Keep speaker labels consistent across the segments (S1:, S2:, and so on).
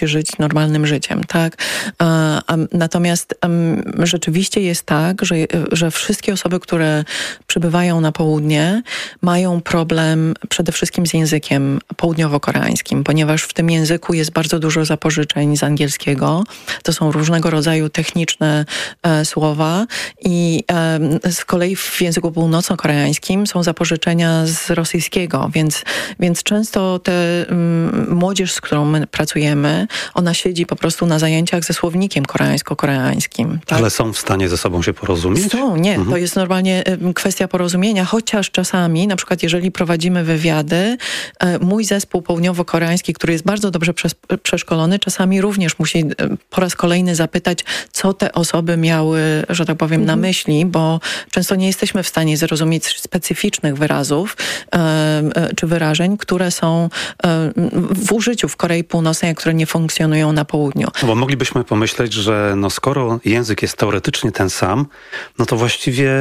S1: żyć normalnym życiem, tak? Natomiast rzeczywiście jest tak, że wszystkie osoby, które przybywają na południe, mają problem przede wszystkim z językiem południowo-koreańskim, ponieważ w tym języku jest bardzo dużo zapożyczeń z angielskiego. To są różnego rodzaju techniczne słowa i z kolei w języku północno-koreańskim są zapożyczenia z rosyjskiego, więc często młodzież, z którą my pracujemy, ona siedzi po prostu na zajęciach ze słownikiem koreańsko-koreańskim. Tak?
S2: Ale są w stanie ze sobą się porozumieć?
S1: To jest normalnie kwestia porozumienia, chociaż czasami, na przykład jeżeli prowadzimy wywiady, mój zespół południowo-koreański, który jest bardzo dobrze przeszkolony, czasami również musi po raz kolejny zapytać, co te osoby miały, że tak powiem, na myśli, bo często nie jesteśmy w stanie zrozumieć specyficznych wyrazów czy wyrażeń, które są w użyciu w Korei Północnej, a które nie funkcjonują na południu.
S2: No bo moglibyśmy pomyśleć, że skoro język jest teoretycznie ten sam, no to właściwie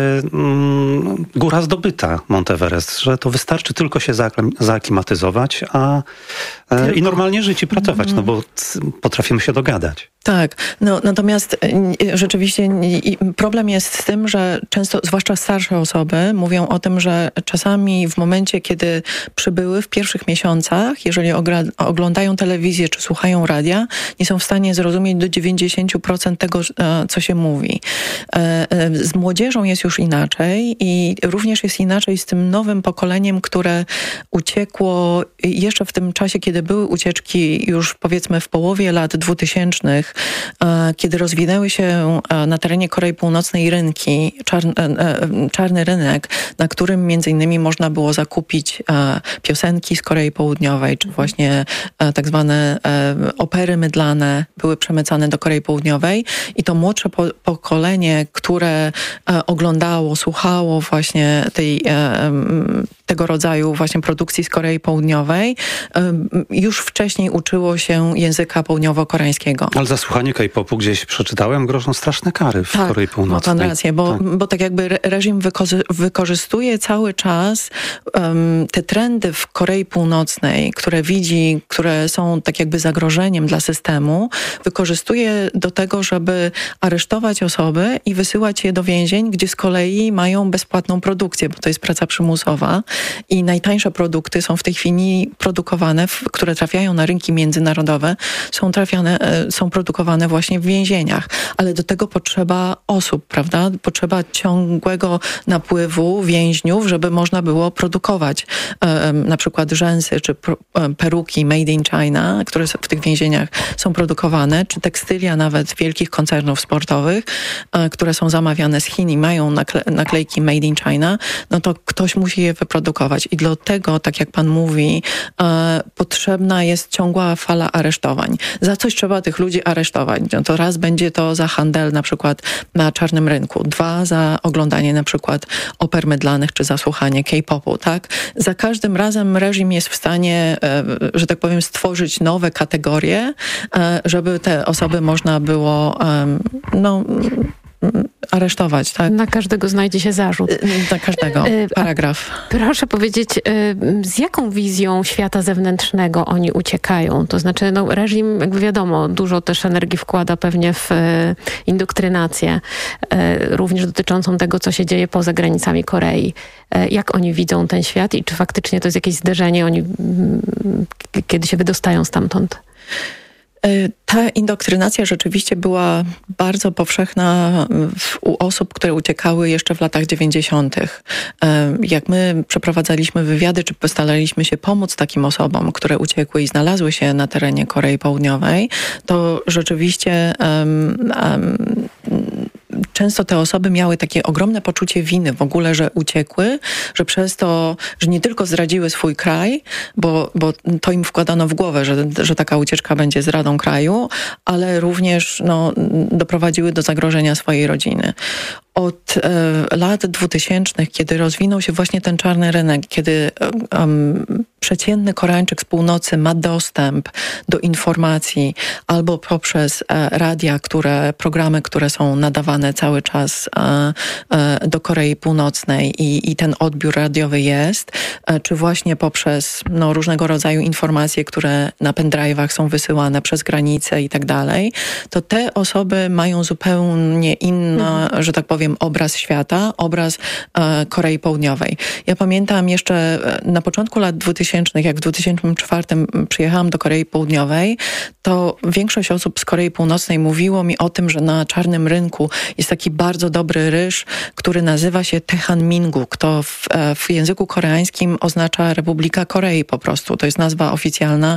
S2: góra zdobyta Mount Everest, że to wystarczy tylko się zaaklimatyzować i normalnie żyć i pracować, no bo potrafimy się dogadać.
S1: Tak, natomiast rzeczywiście problem jest z tym, że często, zwłaszcza starsze osoby, mówią o tym, że czasami w momencie, kiedy przybyły w pierwszych miesiącach, jeżeli oglądają telewizję czy słuchają radia, nie są w stanie zrozumieć do 90% tego, co się mówi. Z młodzieżą jest już inaczej i również jest inaczej z tym nowym pokoleniem, które uciekło jeszcze w tym czasie, kiedy były ucieczki już powiedzmy w połowie lat 2000, kiedy rozwinęły się na terenie Korei Północnej rynki, czarny rynek, na którym między innymi można było zakupić piosenki z Korei Południowej, czy właśnie tak zwane opery mydlane były przemycane do Korei Południowej i to młodsze pokolenie, które oglądało, słuchało właśnie tego rodzaju właśnie produkcji z Korei Południowej, już wcześniej uczyło się języka południowo-koreańskiego.
S2: Ale za słuchanie K-popu gdzieś przeczytałem, grożą straszne kary w Korei Północnej.
S1: Ma pan rację, bo tak jakby reżim wykorzystuje cały czas te trendy w Korei Północnej, które widzi, które są tak jakby zagrożeniem dla systemu, wykorzystuje do tego, żeby aresztować osoby i wysyłać je do więzień, gdzie z kolei mają bezpłatną produkcję, bo to jest praca przymusowa i najtańsze produkty są w tej chwili produkowane, które trafiają na rynki międzynarodowe, są produkowane właśnie w więzieniach. Ale do tego potrzeba osób, prawda? Potrzeba ciągłego napływu więźniów, żeby można było produkować na przykład rzęsy czy peruki made in China, które w tych więzieniach są produkowane, czy tekstylia nawet wielkich koncernów sportowych, które są zamawiane z Chin i mają naklejki made in China, no to ktoś musi je wyprodukować. I dlatego, tak jak pan mówi, potrzebna jest ciągła fala aresztowań. Za coś trzeba tych ludzi aresztować. No to raz będzie to za handel na przykład na czarnym rynku, 2 za oglądanie na przykład oper mydlanych czy za słuchanie K-popu, tak? Za każdym razem reżim jest w stanie, że tak powiem, stworzyć nowe kategorie, żeby te osoby można było aresztować, tak?
S3: Na każdego znajdzie się zarzut.
S1: Na każdego. Paragraf.
S3: Proszę powiedzieć, z jaką wizją świata zewnętrznego oni uciekają? To znaczy, reżim, jakby wiadomo, dużo też energii wkłada pewnie w indoktrynację, również dotyczącą tego, co się dzieje poza granicami Korei. Jak oni widzą ten świat i czy faktycznie to jest jakieś zderzenie, kiedy się wydostają stamtąd?
S1: Ta indoktrynacja rzeczywiście była bardzo powszechna u osób, które uciekały jeszcze w latach 90. Jak my przeprowadzaliśmy wywiady, czy staraliśmy się pomóc takim osobom, które uciekły i znalazły się na terenie Korei Południowej, to rzeczywiście często te osoby miały takie ogromne poczucie winy w ogóle, że uciekły, że przez to, że nie tylko zdradziły swój kraj, bo to im wkładano w głowę, że taka ucieczka będzie zdradą kraju, ale również doprowadziły do zagrożenia swojej rodziny. Od lat 2000, kiedy rozwinął się właśnie ten czarny rynek, kiedy przeciętny Koreańczyk z północy ma dostęp do informacji albo poprzez radia, programy, które są nadawane cały czas do Korei Północnej i ten odbiór radiowy jest, czy właśnie poprzez różnego rodzaju informacje, które na pendrive'ach są wysyłane przez granicę i tak dalej, to te osoby mają zupełnie inny, że tak powiem, obraz świata, obraz Korei Południowej. Ja pamiętam jeszcze na początku lat 2000, jak w 2004 przyjechałam do Korei Południowej, to większość osób z Korei Północnej mówiło mi o tym, że na czarnym rynku jest taki bardzo dobry ryż, który nazywa się Tehanmingu. To w języku koreańskim oznacza Republika Korei po prostu. To jest nazwa oficjalna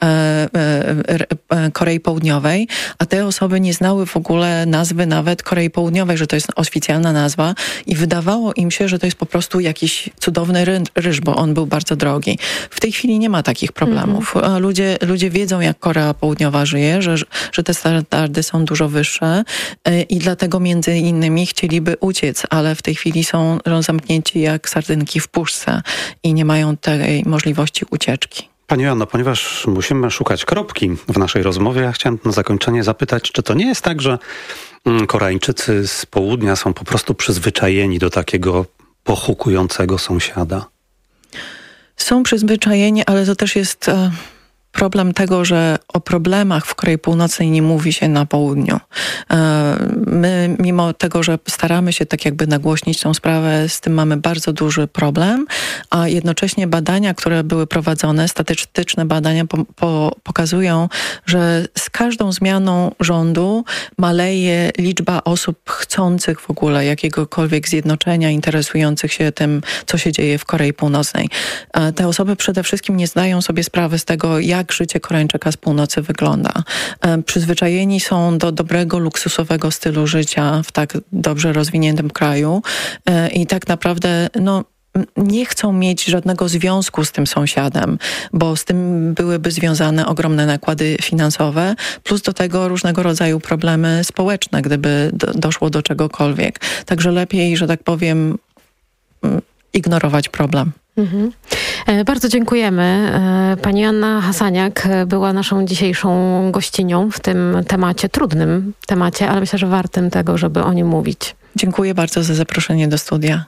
S1: Korei Południowej, a te osoby nie znały w ogóle nazwy nawet Korei Południowej, że to jest oficjalna nazwa i wydawało im się, że to jest po prostu jakiś cudowny ryż, bo on był bardzo drogi. W tej chwili nie ma takich problemów. Ludzie wiedzą, jak Korea Południowa żyje, że te standardy są dużo wyższe i dlatego między innymi chcieliby uciec, ale w tej chwili są zamknięci jak sardynki w puszce i nie mają tej możliwości ucieczki.
S2: Pani Joanno, ponieważ musimy szukać kropki w naszej rozmowie, ja chciałem na zakończenie zapytać, czy to nie jest tak, że Koreańczycy z południa są po prostu przyzwyczajeni do takiego pochukującego sąsiada?
S1: Są przyzwyczajeni, ale to też jest problem tego, że o problemach w Korei Północnej nie mówi się na południu. My, mimo tego, że staramy się tak jakby nagłośnić tą sprawę, z tym mamy bardzo duży problem, a jednocześnie badania, które były prowadzone, statystyczne badania pokazują, że z każdą zmianą rządu maleje liczba osób chcących w ogóle jakiegokolwiek zjednoczenia, interesujących się tym, co się dzieje w Korei Północnej. Te osoby przede wszystkim nie zdają sobie sprawy z tego, jak życie Koreańczyka z północy wygląda. Przyzwyczajeni są do dobrego, luksusowego stylu życia w tak dobrze rozwiniętym kraju i tak naprawdę nie chcą mieć żadnego związku z tym sąsiadem, bo z tym byłyby związane ogromne nakłady finansowe, plus do tego różnego rodzaju problemy społeczne, gdyby doszło do czegokolwiek. Także lepiej, że tak powiem, ignorować problem.
S3: Bardzo dziękujemy. Pani Joanna Hasaniak była naszą dzisiejszą gościnią w tym temacie, trudnym temacie, ale myślę, że wartym tego, żeby o nim mówić.
S1: Dziękuję bardzo za zaproszenie do studia.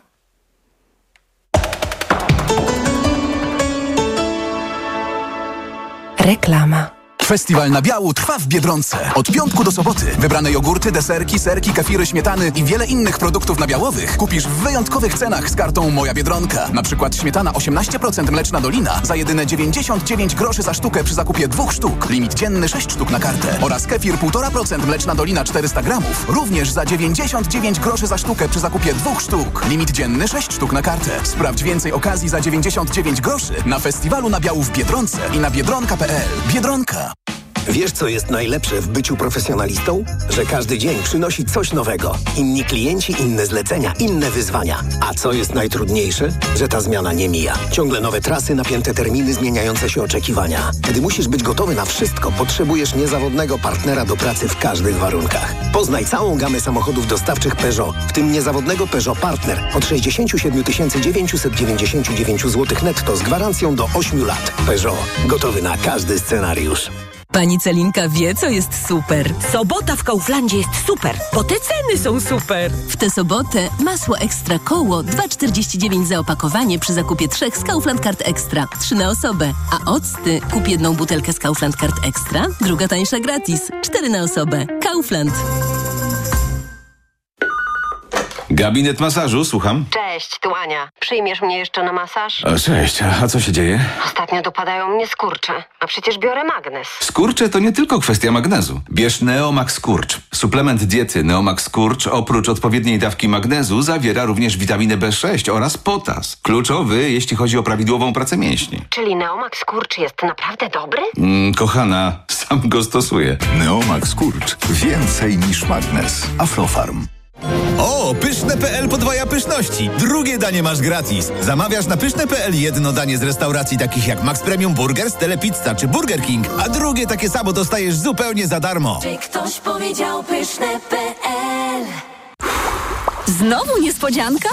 S4: Reklama.
S5: Festiwal nabiału trwa w Biedronce. Od piątku do soboty wybrane jogurty, deserki, serki, kefiry, śmietany i wiele innych produktów nabiałowych kupisz w wyjątkowych cenach z kartą Moja Biedronka. Na przykład śmietana 18% mleczna Dolina za jedyne 99 groszy za sztukę przy zakupie 2 sztuk. Limit dzienny 6 sztuk na kartę. Oraz kefir 1,5% mleczna Dolina 400 gramów. Również za 99 groszy za sztukę przy zakupie 2 sztuk. Limit dzienny 6 sztuk na kartę. Sprawdź więcej okazji za 99 groszy na festiwalu nabiału w Biedronce i na biedronka.pl. Biedronka.
S6: Wiesz, co jest najlepsze w byciu profesjonalistą? Że każdy dzień przynosi coś nowego. Inni klienci, inne zlecenia, inne wyzwania. A co jest najtrudniejsze? Że ta zmiana nie mija. Ciągle nowe trasy, napięte terminy, zmieniające się oczekiwania. Gdy musisz być gotowy na wszystko, potrzebujesz niezawodnego partnera do pracy w każdych warunkach. Poznaj całą gamę samochodów dostawczych Peugeot, w tym niezawodnego Peugeot Partner od 67 999 zł netto z gwarancją do 8 lat. Peugeot. Gotowy na każdy scenariusz.
S4: Pani Celinka wie, co jest super.
S7: Sobota w Kauflandzie jest super, bo te ceny są super.
S4: W tę sobotę masło Ekstra Koło 2,49 za opakowanie przy zakupie 3 z Kaufland Card Extra. 3 na osobę. A octy kup jedną butelkę z Kaufland Card Extra, druga tańsza gratis. 4 na osobę. Kaufland.
S8: Gabinet masażu, słucham.
S9: Cześć, tu Ania. Przyjmiesz mnie jeszcze na masaż?
S8: Cześć, a co się dzieje?
S9: Ostatnio dopadają mnie skurcze, a przecież biorę magnez.
S8: Skurcze to nie tylko kwestia magnezu. Bierz Neomax Skurcz. Suplement diety Neomax Skurcz oprócz odpowiedniej dawki magnezu zawiera również witaminę B6 oraz potas. Kluczowy, jeśli chodzi o prawidłową pracę mięśni.
S9: Czyli Neomax Skurcz jest naprawdę dobry?
S8: Kochana, sam go stosuję.
S5: Neomax Skurcz. Więcej niż magnez. Aflofarm.
S10: O, pyszne.pl podwaja pyszności. Drugie danie masz gratis. Zamawiasz na pyszne.pl jedno danie z restauracji takich jak Max Premium Burgers, Telepizza czy Burger King, a drugie takie samo dostajesz zupełnie za darmo.
S11: Czy ktoś powiedział pyszne.pl? Znowu niespodzianka?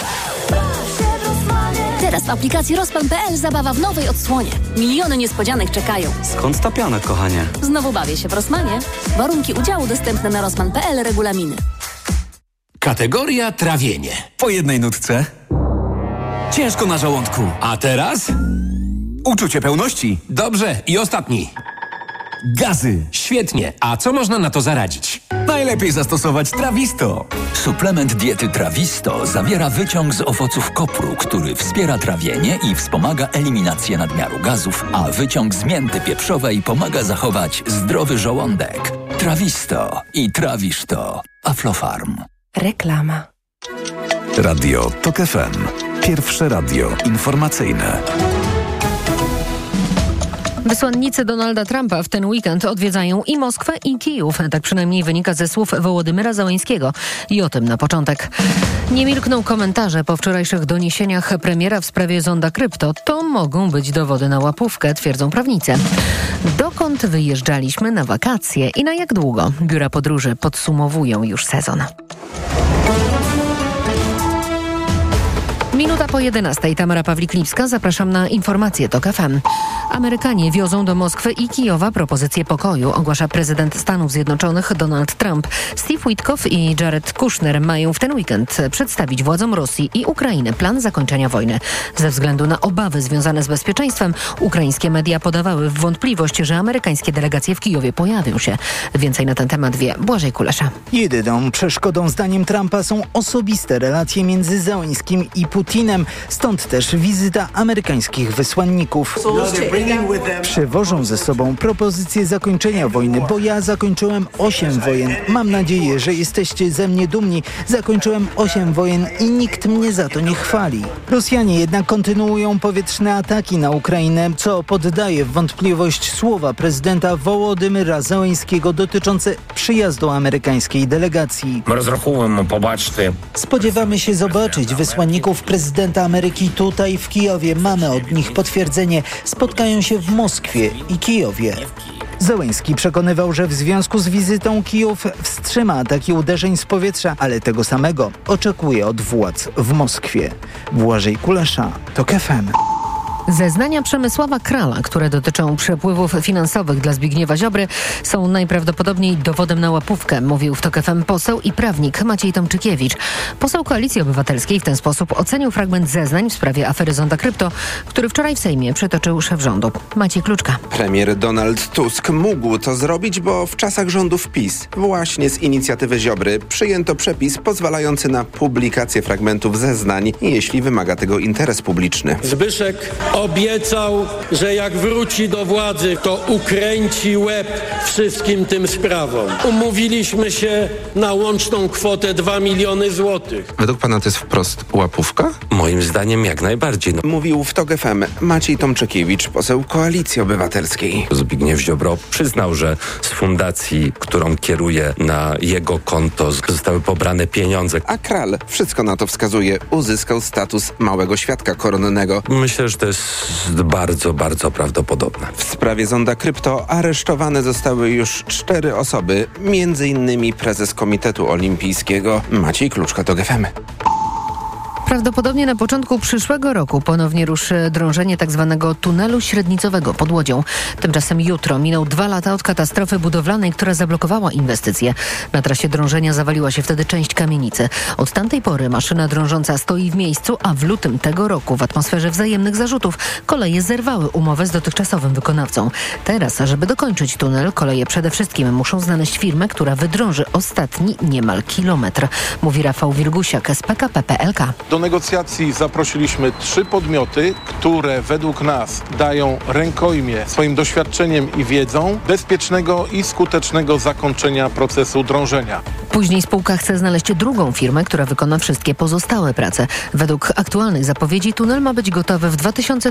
S11: Teraz w aplikacji Rosman.pl zabawa w nowej odsłonie. Miliony niespodzianek czekają.
S12: Skąd ta piana, kochanie?
S11: Znowu bawię się w Rosmanie. Warunki udziału dostępne na Rosman.pl, regulaminy.
S13: Kategoria trawienie.
S5: Po jednej nutce.
S13: Ciężko na żołądku. A teraz?
S5: Uczucie pełności.
S13: Dobrze. I ostatni.
S5: Gazy.
S13: Świetnie. A co można na to zaradzić?
S5: Najlepiej zastosować Trawisto.
S14: Suplement diety Trawisto zawiera wyciąg z owoców kopru, który wspiera trawienie i wspomaga eliminację nadmiaru gazów, a wyciąg z mięty pieprzowej pomaga zachować zdrowy żołądek. Trawisto i trawisz to. Aflofarm.
S15: Reklama.
S16: Radio TOK FM. Pierwsze radio informacyjne.
S17: Wysłannicy Donalda Trumpa w ten weekend odwiedzają i Moskwę, i Kijów. Tak przynajmniej wynika ze słów Wołodymyra Zełenskiego. I o tym na początek. Nie milkną komentarze po wczorajszych doniesieniach premiera w sprawie zonda krypto. To mogą być dowody na łapówkę, twierdzą prawnicy. Dokąd wyjeżdżaliśmy na wakacje i na jak długo? Biura podróży podsumowują już sezon. Minuta po 11. Tamara Pawlik-Lipska. Zapraszam na informacje TOK FM. Amerykanie wiozą do Moskwy i Kijowa propozycję pokoju, ogłasza prezydent Stanów Zjednoczonych Donald Trump. Steve Witkoff i Jared Kushner mają w ten weekend przedstawić władzom Rosji i Ukrainy plan zakończenia wojny. Ze względu na obawy związane z bezpieczeństwem, ukraińskie media podawały w wątpliwość, że amerykańskie delegacje w Kijowie pojawią się. Więcej na ten temat wie Błażej Kulesza.
S18: Jedyną przeszkodą zdaniem Trumpa są osobiste relacje między Zełenskim i Putinem. Stąd też wizyta amerykańskich wysłanników. Przywożą ze sobą propozycję zakończenia wojny, bo ja zakończyłem 8 wojen. Mam nadzieję, że jesteście ze mnie dumni. Zakończyłem 8 wojen i nikt mnie za to nie chwali. Rosjanie jednak kontynuują powietrzne ataki na Ukrainę, co poddaje w wątpliwość słowa prezydenta Wołodymyra Zełenskiego dotyczące przyjazdu amerykańskiej delegacji. Spodziewamy się zobaczyć wysłanników prezydenta Ameryki tutaj w Kijowie. Mamy od nich potwierdzenie. Spotkają się w Moskwie i Kijowie. Zełenski przekonywał, że w związku z wizytą Kijów wstrzyma ataki uderzeń z powietrza, ale tego samego oczekuje od władz w Moskwie. Błażej Kulesza, TOK FM.
S17: Zeznania Przemysława Krala, które dotyczą przepływów finansowych dla Zbigniewa Ziobry, są najprawdopodobniej dowodem na łapówkę, mówił w TOK FM poseł i prawnik Maciej Tomczykiewicz. Poseł Koalicji Obywatelskiej w ten sposób ocenił fragment zeznań w sprawie afery zonda krypto, który wczoraj w Sejmie przytoczył szef rządu. Maciej Kluczka.
S19: Premier Donald Tusk mógł to zrobić, bo w czasach rządów PiS właśnie z inicjatywy Ziobry przyjęto przepis pozwalający na publikację fragmentów zeznań, jeśli wymaga tego interes publiczny.
S20: Zbyszek obiecał, że jak wróci do władzy, to ukręci łeb wszystkim tym sprawom. Umówiliśmy się na łączną kwotę 2 miliony złotych.
S19: Według pana to jest wprost łapówka?
S20: Moim zdaniem jak najbardziej.
S19: Mówił w TOK FM Maciej Tomczykiewicz, poseł Koalicji Obywatelskiej.
S20: Zbigniew Ziobro przyznał, że z fundacji, którą kieruje, na jego konto zostały pobrane pieniądze.
S19: A Kral, wszystko na to wskazuje, uzyskał status małego świadka koronnego.
S20: Myślę, że to jest bardzo, bardzo prawdopodobne.
S19: W sprawie zonda krypto aresztowane zostały już 4 osoby, m.in. prezes Komitetu Olimpijskiego Maciej Kluczka, TOK FM.
S17: Prawdopodobnie na początku przyszłego roku ponownie ruszy drążenie tzw. tunelu średnicowego pod Łodzią. Tymczasem jutro miną 2 lata od katastrofy budowlanej, która zablokowała inwestycje. Na trasie drążenia zawaliła się wtedy część kamienicy. Od tamtej pory maszyna drążąca stoi w miejscu, a w lutym tego roku w atmosferze wzajemnych zarzutów koleje zerwały umowę z dotychczasowym wykonawcą. Teraz, żeby dokończyć tunel, koleje przede wszystkim muszą znaleźć firmę, która wydrąży ostatni niemal kilometr. Mówi Rafał Wilgusiak z PKP PLK.
S21: Do negocjacji zaprosiliśmy 3 podmioty, które według nas dają rękojmię swoim doświadczeniem i wiedzą bezpiecznego i skutecznego zakończenia procesu drążenia.
S17: Później spółka chce znaleźć drugą firmę, która wykona wszystkie pozostałe prace. Według aktualnych zapowiedzi tunel ma być gotowy w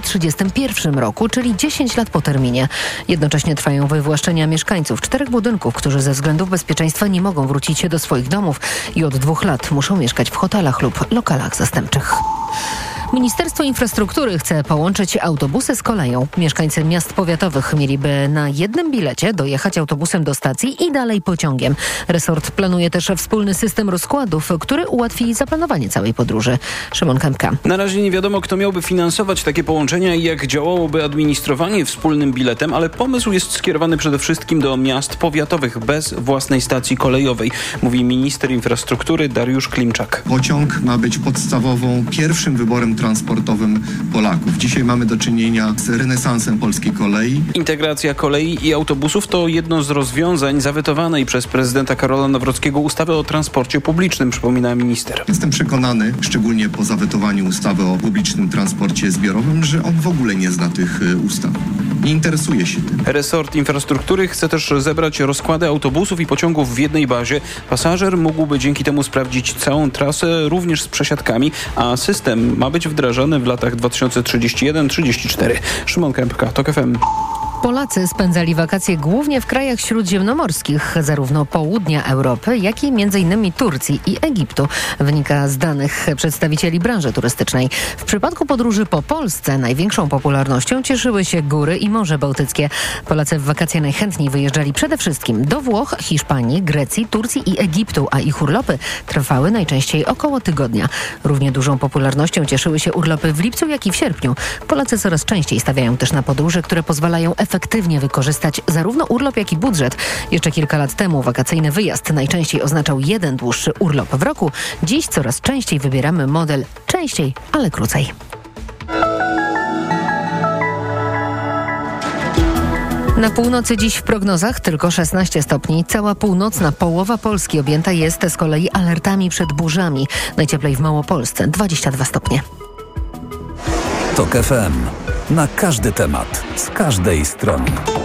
S17: 2031 roku, czyli 10 lat po terminie. Jednocześnie trwają wywłaszczenia mieszkańców 4 budynków, którzy ze względów bezpieczeństwa nie mogą wrócić się do swoich domów i od 2 lat muszą mieszkać w hotelach lub lokalach zastępczych. Ministerstwo Infrastruktury chce połączyć autobusy z koleją. Mieszkańcy miast powiatowych mieliby na jednym bilecie dojechać autobusem do stacji i dalej pociągiem. Resort planuje też wspólny system rozkładów, który ułatwi zaplanowanie całej podróży. Szymon Kępka.
S12: Na razie nie wiadomo, kto miałby finansować takie połączenia i jak działałoby administrowanie wspólnym biletem, ale pomysł jest skierowany przede wszystkim do miast powiatowych bez własnej stacji kolejowej, mówi minister infrastruktury Dariusz Klimczak.
S15: Pociąg ma być podstawową, pierwszym wyborem transportowym Polaków. Dzisiaj mamy do czynienia z renesansem polskiej kolei.
S12: Integracja kolei i autobusów to jedno z rozwiązań zawetowanej przez prezydenta Karola Nawrockiego ustawy o transporcie publicznym, przypomina minister.
S15: Jestem przekonany, szczególnie po zawetowaniu ustawy o publicznym transporcie zbiorowym, że on w ogóle nie zna tych ustaw. Nie interesuje się tym.
S12: Resort infrastruktury chce też zebrać rozkłady autobusów i pociągów w jednej bazie. Pasażer mógłby dzięki temu sprawdzić całą trasę, również z przesiadkami, a system ma być wdrażany w latach 2031-34. Szymon Kępka, TOK FM.
S17: Polacy spędzali wakacje głównie w krajach śródziemnomorskich, zarówno południa Europy, jak i m.in. Turcji i Egiptu, wynika z danych przedstawicieli branży turystycznej. W przypadku podróży po Polsce największą popularnością cieszyły się góry i Morze Bałtyckie. Polacy w wakacje najchętniej wyjeżdżali przede wszystkim do Włoch, Hiszpanii, Grecji, Turcji i Egiptu, a ich urlopy trwały najczęściej około tygodnia. Równie dużą popularnością cieszyły się urlopy w lipcu, jak i w sierpniu. Polacy coraz częściej stawiają też na podróże, które pozwalają efektywnie wykorzystać zarówno urlop, jak i budżet. Jeszcze kilka lat temu wakacyjny wyjazd najczęściej oznaczał jeden dłuższy urlop w roku. Dziś coraz częściej wybieramy model częściej, ale krócej. Na północy dziś w prognozach tylko 16 stopni. Cała północna połowa Polski objęta jest z kolei alertami przed burzami. Najcieplej w Małopolsce 22 stopnie.
S16: TOK FM. Na każdy temat, z każdej strony.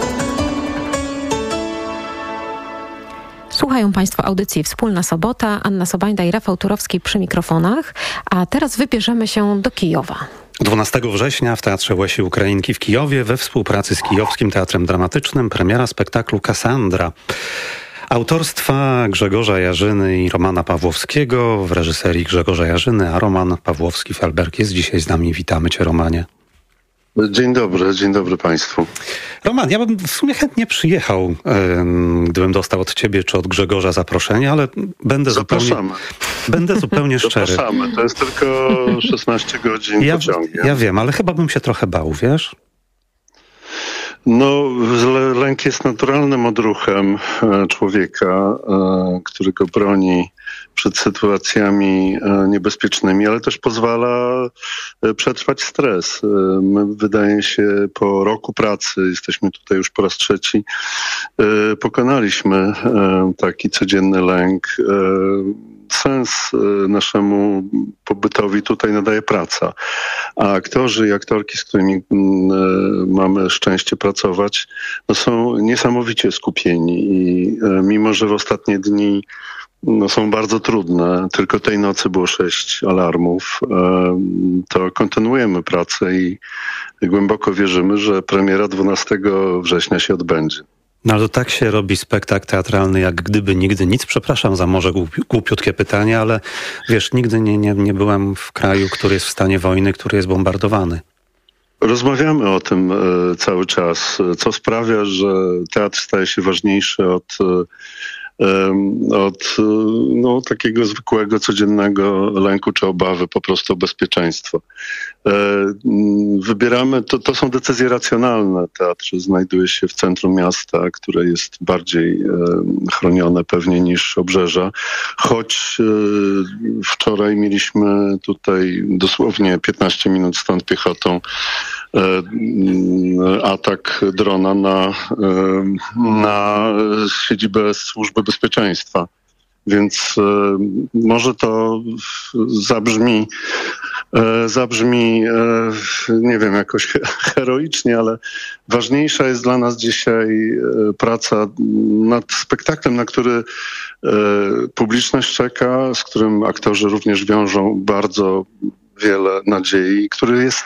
S3: Słuchają Państwo audycji Wspólna Sobota. Anna Sobańda i Rafał Turowski przy mikrofonach. A teraz wybierzemy się do Kijowa.
S2: 12 września w Teatrze Łesi Ukrainki w Kijowie we współpracy z Kijowskim Teatrem Dramatycznym premiera spektaklu Kassandra. Autorstwa Grzegorza Jarzyny i Romana Pawłowskiego w reżyserii Grzegorza Jarzyny, a Roman Pawłowski-Felberg jest dzisiaj z nami. Witamy Cię, Romanie.
S22: Dzień dobry Państwu.
S2: Roman, ja bym w sumie chętnie przyjechał, gdybym dostał od Ciebie czy od Grzegorza zaproszenie, ale będę zupełnie szczery.
S22: Zapraszamy, to jest tylko 16 godzin pociągiem.
S2: Ja wiem, ale chyba bym się trochę bał, wiesz?
S22: No, lęk jest naturalnym odruchem człowieka, który go broni przed sytuacjami niebezpiecznymi, ale też pozwala przetrwać stres. My, wydaje się, po roku pracy, jesteśmy tutaj już po raz trzeci, pokonaliśmy taki codzienny lęk. Sens naszemu pobytowi tutaj nadaje praca. A aktorzy i aktorki, z którymi mamy szczęście pracować, no są niesamowicie skupieni i mimo, że w ostatnie dni są bardzo trudne, tylko tej nocy było 6 alarmów, to kontynuujemy pracę i głęboko wierzymy, że premiera 12 września się odbędzie.
S2: No ale to tak się robi spektakl teatralny, jak gdyby nigdy nic. Przepraszam za może głupiutkie pytanie, ale wiesz, nigdy nie byłem w kraju, który jest w stanie wojny, który jest bombardowany.
S22: Rozmawiamy o tym cały czas, co sprawia, że teatr staje się ważniejszy od takiego zwykłego, codziennego lęku czy obawy po prostu o bezpieczeństwo. Wybieramy, to są decyzje racjonalne. Teatr znajduje się w centrum miasta, które jest bardziej chronione pewnie niż obrzeża, choć wczoraj mieliśmy tutaj dosłownie 15 minut stąd piechotą atak drona na siedzibę Służby Bezpieczeństwa. Więc może to zabrzmi, nie wiem, jakoś heroicznie, ale ważniejsza jest dla nas dzisiaj praca nad spektaklem, na który publiczność czeka, z którym aktorzy również wiążą bardzo wiele nadziei, który jest,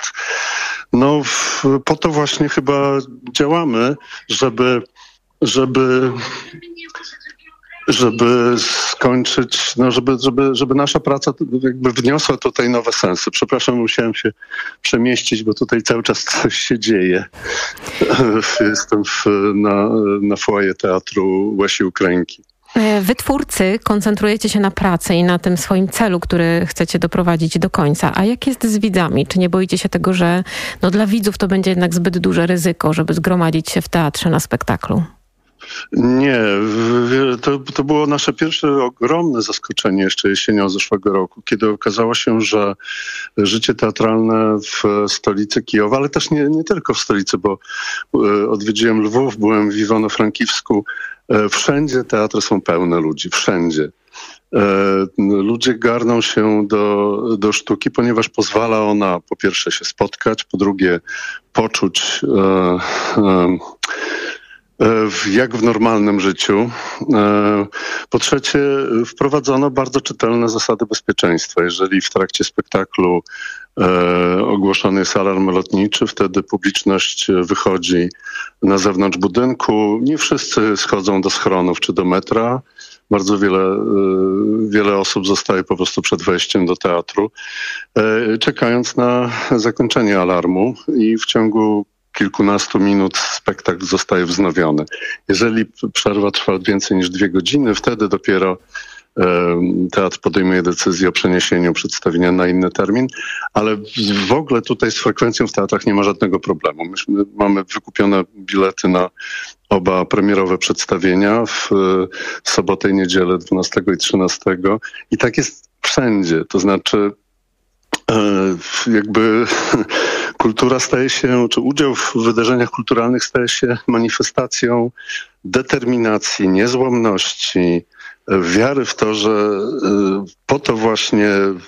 S22: po to właśnie chyba działamy, żeby skończyć, no żeby nasza praca jakby wniosła tutaj nowe sensy. Przepraszam, musiałem się przemieścić, bo tutaj cały czas coś się dzieje. Jestem na foyer Teatru Łesi Ukrainki.
S3: Wy, twórcy, koncentrujecie się na pracy i na tym swoim celu, który chcecie doprowadzić do końca. A jak jest z widzami? Czy nie boicie się tego, że dla widzów to będzie jednak zbyt duże ryzyko, żeby zgromadzić się w teatrze na spektaklu?
S22: Nie, to było nasze pierwsze ogromne zaskoczenie jeszcze jesienią zeszłego roku, kiedy okazało się, że życie teatralne w stolicy Kijowa, ale też nie tylko w stolicy, bo odwiedziłem Lwów, byłem w Iwano-Frankiwsku. Wszędzie teatry są pełne ludzi, wszędzie. Ludzie garną się do sztuki, ponieważ pozwala ona po pierwsze się spotkać, po drugie poczuć jak w normalnym życiu. Po trzecie, wprowadzono bardzo czytelne zasady bezpieczeństwa. Jeżeli w trakcie spektaklu ogłoszony jest alarm lotniczy, wtedy publiczność wychodzi na zewnątrz budynku. Nie wszyscy schodzą do schronów czy do metra. Bardzo wiele osób zostaje po prostu przed wejściem do teatru, czekając na zakończenie alarmu i w ciągu kilkunastu minut spektakl zostaje wznowiony. Jeżeli przerwa trwa więcej niż 2 godziny, wtedy dopiero teatr podejmuje decyzję o przeniesieniu przedstawienia na inny termin, ale w ogóle tutaj z frekwencją w teatrach nie ma żadnego problemu. My mamy wykupione bilety na oba premierowe przedstawienia w sobotę i niedzielę 12 i 13 i tak jest wszędzie. To znaczy jakby kultura staje się, czy udział w wydarzeniach kulturalnych staje się manifestacją determinacji, niezłomności, wiary w to, że po to właśnie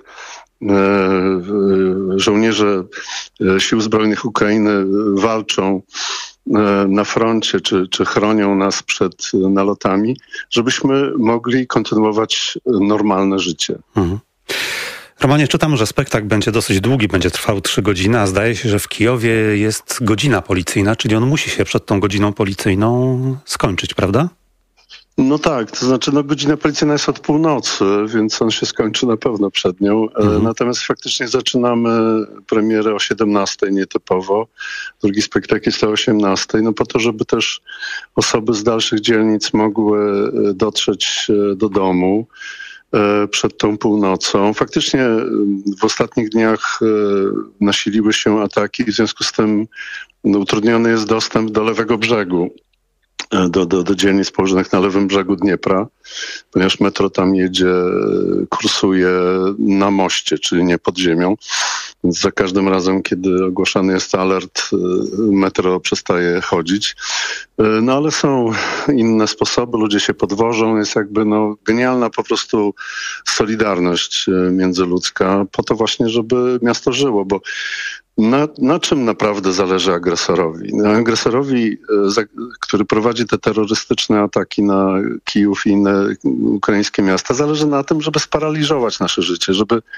S22: żołnierze Sił Zbrojnych Ukrainy walczą na froncie, czy chronią nas przed nalotami, żebyśmy mogli kontynuować normalne życie. Mhm.
S2: Romanie, czytam, że spektakl będzie dosyć długi, będzie trwał 3 godziny, a zdaje się, że w Kijowie jest godzina policyjna, czyli on musi się przed tą godziną policyjną skończyć, prawda?
S22: No tak, to znaczy godzina policyjna jest od północy, więc on się skończy na pewno przed nią. Natomiast faktycznie zaczynamy premierę o 17:00 nietypowo. Drugi spektakl jest o 18:00, po to, żeby też osoby z dalszych dzielnic mogły dotrzeć do domu przed tą północą. Faktycznie w ostatnich dniach nasiliły się ataki, w związku z tym utrudniony jest dostęp do lewego brzegu, do dzielnic położonych na lewym brzegu Dniepra, ponieważ metro tam kursuje na moście, czyli nie pod ziemią. Więc za każdym razem, kiedy ogłaszany jest alert, metro przestaje chodzić. No ale są inne sposoby, ludzie się podwożą, jest jakby genialna po prostu solidarność międzyludzka po to właśnie, żeby miasto żyło, bo na czym naprawdę zależy agresorowi? Agresorowi, który prowadzi te terrorystyczne ataki na Kijów i inne ukraińskie miasta, zależy na tym, żeby sparaliżować nasze życie,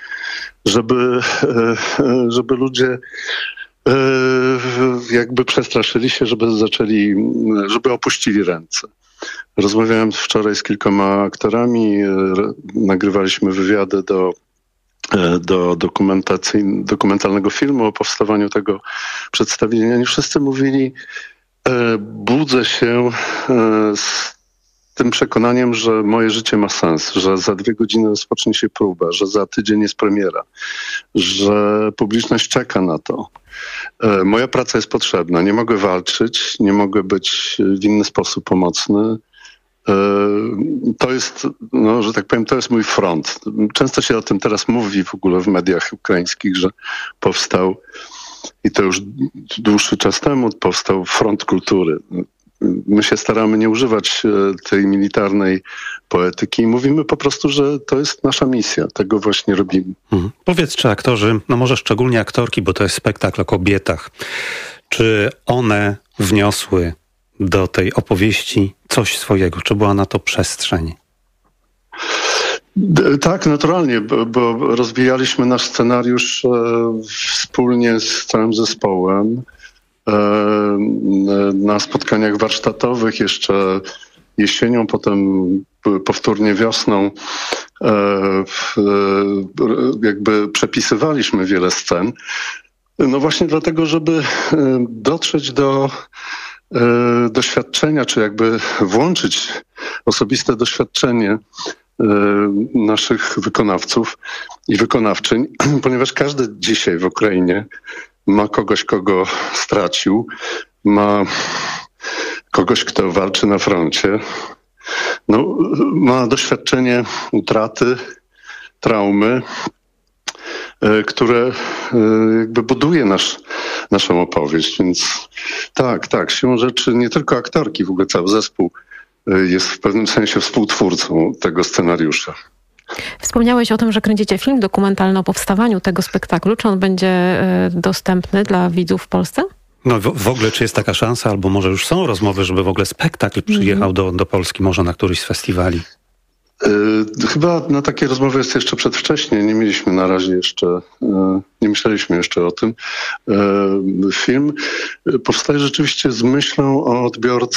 S22: żeby ludzie jakby przestraszyli się, żeby opuścili ręce. Rozmawiałem wczoraj z kilkoma aktorami, nagrywaliśmy wywiady do dokumentalnego filmu o powstawaniu tego przedstawienia. Nie wszyscy mówili, budzę się z tym przekonaniem, że moje życie ma sens, że za 2 godziny rozpocznie się próba, że za tydzień jest premiera, że publiczność czeka na to. Moja praca jest potrzebna, nie mogę walczyć, nie mogę być w inny sposób pomocny. To jest, że tak powiem, to jest mój front. Często się o tym teraz mówi w ogóle w mediach ukraińskich, że powstał, i to już dłuższy czas temu, powstał Front Kultury. My się staramy nie używać tej militarnej poetyki i mówimy po prostu, że to jest nasza misja. Tego właśnie robimy.
S2: Powiedz, czy aktorzy, może szczególnie aktorki, bo to jest spektakl o kobietach, czy one wniosły do tej opowieści coś swojego? Czy była na to przestrzeń?
S22: Tak, naturalnie, bo rozwijaliśmy nasz scenariusz wspólnie z całym zespołem na spotkaniach warsztatowych jeszcze jesienią, potem powtórnie wiosną jakby przepisywaliśmy wiele scen. No właśnie dlatego, żeby dotrzeć do doświadczenia, czy jakby włączyć osobiste doświadczenie naszych wykonawców i wykonawczyń, ponieważ każdy dzisiaj w Ukrainie ma kogoś, kogo stracił, ma kogoś, kto walczy na froncie, no, ma doświadczenie utraty, traumy, które jakby buduje naszą opowieść. Więc tak, siłą rzeczy nie tylko aktorki, w ogóle cały zespół jest w pewnym sensie współtwórcą tego scenariusza.
S3: Wspomniałeś o tym, że kręcicie film dokumentalny o powstawaniu tego spektaklu. Czy on będzie dostępny dla widzów w Polsce?
S2: No w ogóle, czy jest taka szansa, albo może już są rozmowy, żeby w ogóle spektakl przyjechał do Polski, może na któryś z festiwali?
S22: Chyba na takie rozmowy jest jeszcze przedwcześnie. Nie mieliśmy na razie jeszcze, nie myśleliśmy jeszcze o tym. Film powstaje rzeczywiście z myślą o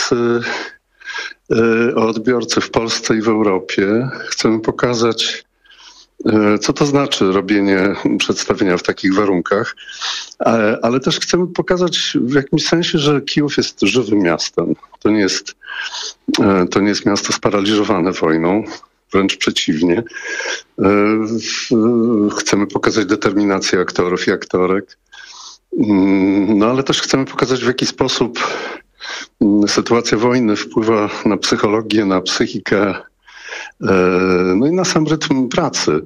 S22: odbiorcy w Polsce i w Europie. Chcemy pokazać, co to znaczy robienie przedstawienia w takich warunkach, ale też chcemy pokazać w jakimś sensie, że Kijów jest żywym miastem. To nie jest miasto sparaliżowane wojną, wręcz przeciwnie. Chcemy pokazać determinację aktorów i aktorek, no ale też chcemy pokazać, w jaki sposób sytuacja wojny wpływa na psychologię, na psychikę, no i na sam rytm pracy.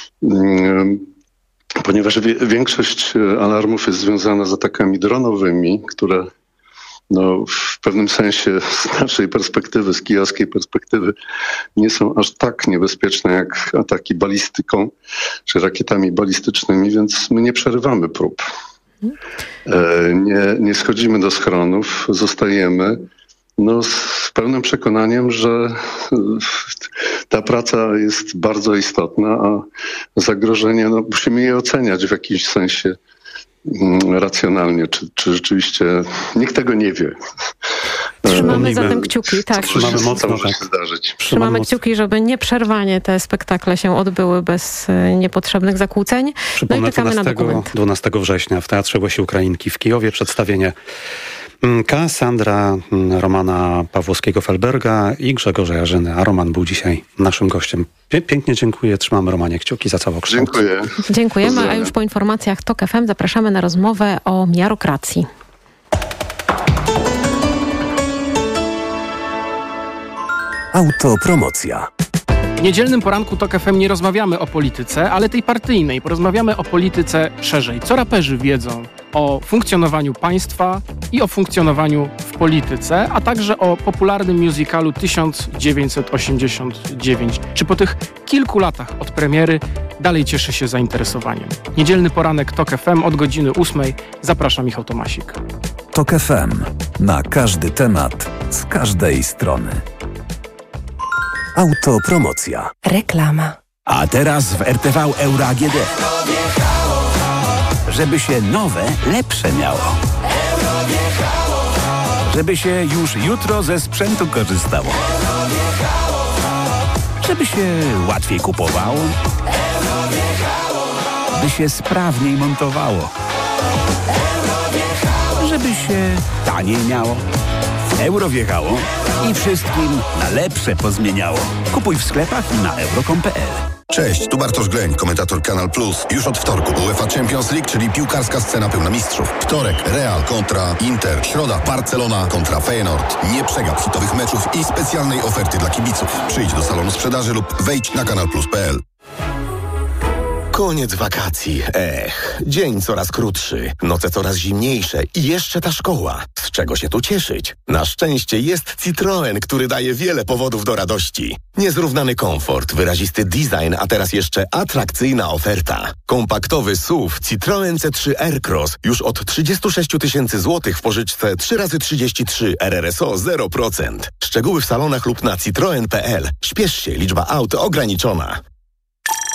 S22: Ponieważ większość alarmów jest związana z atakami dronowymi, które no, w pewnym sensie z naszej perspektywy, z kijowskiej perspektywy, nie są aż tak niebezpieczne jak ataki balistyką czy rakietami balistycznymi, więc my nie przerywamy prób. Nie schodzimy do schronów, zostajemy z pełnym przekonaniem, że ta praca jest bardzo istotna, a zagrożenie, musimy je oceniać w jakimś sensie racjonalnie, czy rzeczywiście nikt tego nie wie.
S3: Trzymamy zatem kciuki, tak.
S22: Trzymamy mocno,
S3: Trzymamy kciuki, żeby nieprzerwanie te spektakle się odbyły bez niepotrzebnych zakłóceń.
S2: Przypomnę,
S3: no i czekamy na dokument.
S2: 12 września w Teatrze Łasi Ukrainki w Kijowie przedstawienie Kassandra, Romana Pawłowskiego-Felberga i Grzegorza Jarzyny. A Roman był dzisiaj naszym gościem. Pięknie dziękuję. Trzymamy, Romanie, kciuki za całokształt.
S22: Dziękuję.
S3: Dziękujemy, a już po informacjach TOK FM zapraszamy na rozmowę o miarokracji.
S16: Autopromocja.
S1: W niedzielnym poranku TOK FM nie rozmawiamy o polityce, ale tej partyjnej. Porozmawiamy o polityce szerzej. Co raperzy wiedzą o funkcjonowaniu państwa i o funkcjonowaniu w polityce, a także o popularnym musicalu 1989. Czy po tych kilku latach od premiery dalej cieszy się zainteresowaniem? Niedzielny poranek TOK FM od godziny 8. Zaprasza Michał Tomasik.
S16: TOK FM. Na każdy temat, z każdej strony. Autopromocja.
S7: Reklama.
S13: A teraz w RTV Euro AGD. Żeby się nowe, lepsze miało. Żeby się już jutro ze sprzętu korzystało. Żeby się łatwiej kupowało. By się sprawniej montowało. Żeby się taniej miało. Euro wjechało i wszystkim na lepsze pozmieniało. Kupuj w sklepach i na euro.com.pl.
S6: Cześć, tu Bartosz Gleń, komentator Kanal Plus. Już od wtorku UEFA Champions League, czyli piłkarska scena pełna mistrzów. Wtorek Real kontra Inter, środa Barcelona kontra Feyenoord. Nie przegap hitowych meczów i specjalnej oferty dla kibiców. Przyjdź do salonu sprzedaży lub wejdź na kanalplus.pl.
S23: Koniec wakacji. Dzień coraz krótszy, noce coraz zimniejsze i jeszcze ta szkoła. Z czego się tu cieszyć? Na szczęście jest Citroen, który daje wiele powodów do radości. Niezrównany komfort, wyrazisty design, a teraz jeszcze atrakcyjna oferta. Kompaktowy SUV Citroen C3 Aircross już od 36 000 złotych w pożyczce 3x33 RRSO 0%. Szczegóły w salonach lub na citroen.pl. Śpiesz się, liczba aut ograniczona.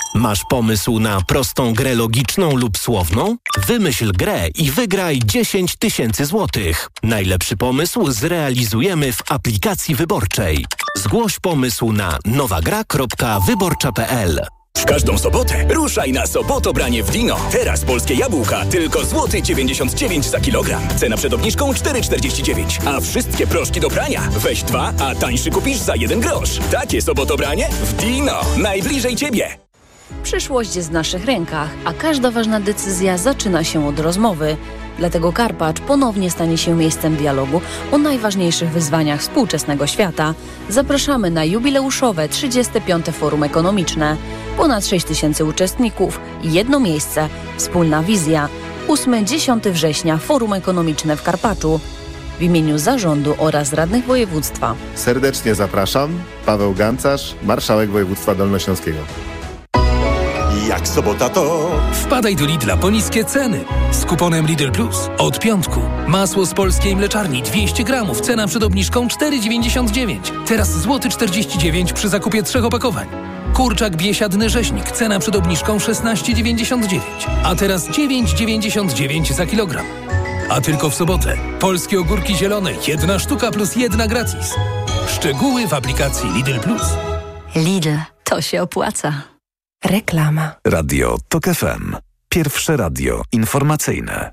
S4: Masz pomysł na prostą grę logiczną lub słowną? Wymyśl grę i wygraj 10 000 złotych. Najlepszy pomysł zrealizujemy w aplikacji wyborczej. Zgłoś pomysł na nowagra.wyborcza.pl.
S8: W każdą sobotę ruszaj na Sobotobranie w Dino. Teraz polskie jabłka tylko złoty 99 za kilogram. Cena przed obniżką 4,49. A wszystkie proszki do prania weź 2, a tańszy kupisz za 1 grosz. Takie Sobotobranie w Dino. Najbliżej Ciebie.
S9: Przyszłość jest w naszych rękach, a każda ważna decyzja zaczyna się od rozmowy. Dlatego Karpacz ponownie stanie się miejscem dialogu o najważniejszych wyzwaniach współczesnego świata. Zapraszamy na jubileuszowe 35. Forum Ekonomiczne. Ponad 6 000 uczestników, jedno miejsce, wspólna wizja. 8-10 września Forum Ekonomiczne w Karpaczu. W imieniu zarządu oraz radnych województwa.
S24: Serdecznie zapraszam. Paweł Gancarz, marszałek województwa dolnośląskiego.
S8: Jak sobota to...
S25: Wpadaj do Lidla po niskie ceny. Z kuponem Lidl Plus. Od piątku. Masło z polskiej mleczarni 200 gramów. Cena przed obniżką 4,99. Teraz złoty 49 przy zakupie 3 opakowań. Kurczak biesiadny rzeźnik. Cena przed obniżką 16,99. A teraz 9,99 za kilogram. A tylko w sobotę. Polskie ogórki zielone. 1 sztuka plus 1 gratis. Szczegóły w aplikacji Lidl Plus.
S9: Lidl. To się opłaca.
S16: Reklama. Radio TOK FM. Pierwsze radio informacyjne.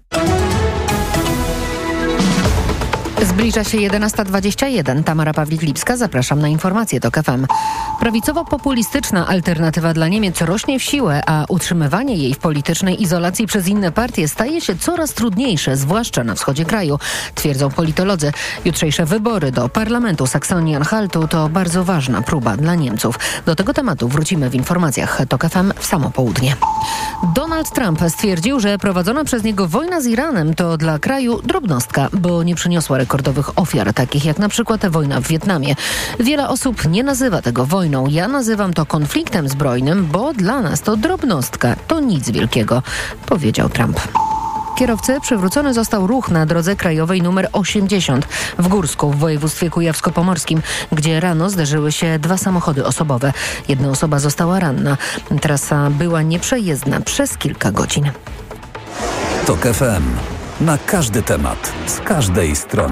S17: Zbliża się 11:21. Tamara Pawlik-Lipska, zapraszam na informacje TOK FM. Prawicowo-populistyczna alternatywa dla Niemiec rośnie w siłę, a utrzymywanie jej w politycznej izolacji przez inne partie staje się coraz trudniejsze, zwłaszcza na wschodzie kraju, twierdzą politolodzy. Jutrzejsze wybory do Parlamentu Saksonii-Anhaltu to bardzo ważna próba dla Niemców. Do tego tematu wrócimy w informacjach TOK FM w samo południe. Donald Trump stwierdził, że prowadzona przez niego wojna z Iranem to dla kraju drobnostka, bo nie przyniosła rekordowych ofiar, takich jak na przykład wojna w Wietnamie. Wiele osób nie nazywa tego wojną. Ja nazywam to konfliktem zbrojnym, bo dla nas to drobnostka. To nic wielkiego, powiedział Trump. Kierowcy przywrócony został ruch na drodze krajowej nr 80 w Górsku w województwie kujawsko-pomorskim, gdzie rano zderzyły się 2 samochody osobowe. Jedna osoba została ranna. Trasa była nieprzejezdna przez kilka godzin.
S16: TOK FM. Na każdy temat, z każdej strony.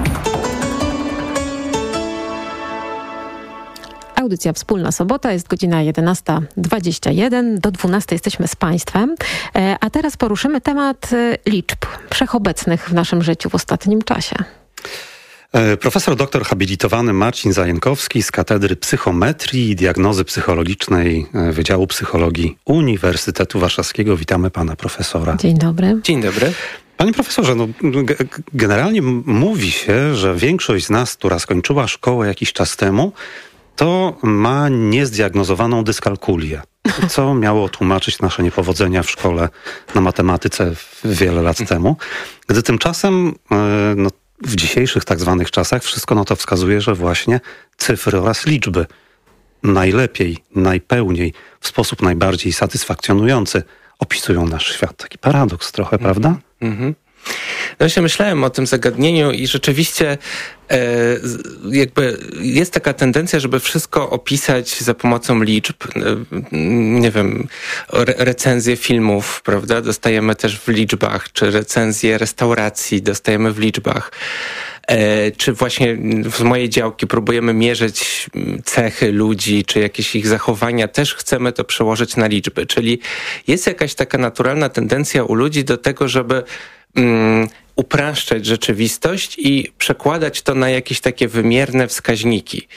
S3: Audycja Wspólna Sobota, jest godzina 11:21. Do 12 jesteśmy z Państwem. A teraz poruszymy temat liczb wszechobecnych w naszym życiu w ostatnim czasie.
S2: Profesor doktor habilitowany Marcin Zajękowski z Katedry Psychometrii i Diagnozy Psychologicznej Wydziału Psychologii Uniwersytetu Warszawskiego. Witamy pana profesora.
S3: Dzień dobry.
S12: Dzień dobry.
S2: Panie profesorze, generalnie mówi się, że większość z nas, która skończyła szkołę jakiś czas temu, to ma niezdiagnozowaną dyskalkulię, co miało tłumaczyć nasze niepowodzenia w szkole na matematyce wiele lat temu. Gdy tymczasem w dzisiejszych tak zwanych czasach wszystko na to wskazuje, że właśnie cyfry oraz liczby najlepiej, najpełniej, w sposób najbardziej satysfakcjonujący opisują nasz świat. Taki paradoks trochę, prawda?
S26: No ja myślałem o tym zagadnieniu i rzeczywiście jakby jest taka tendencja, żeby wszystko opisać za pomocą liczb. Nie wiem, recenzje filmów, prawda? Dostajemy też w liczbach, czy recenzje restauracji dostajemy w liczbach. Czy właśnie z mojej działki próbujemy mierzyć cechy ludzi, czy jakieś ich zachowania, też chcemy to przełożyć na liczby. Czyli jest jakaś taka naturalna tendencja u ludzi do tego, żeby upraszczać rzeczywistość i przekładać to na jakieś takie wymierne wskaźniki.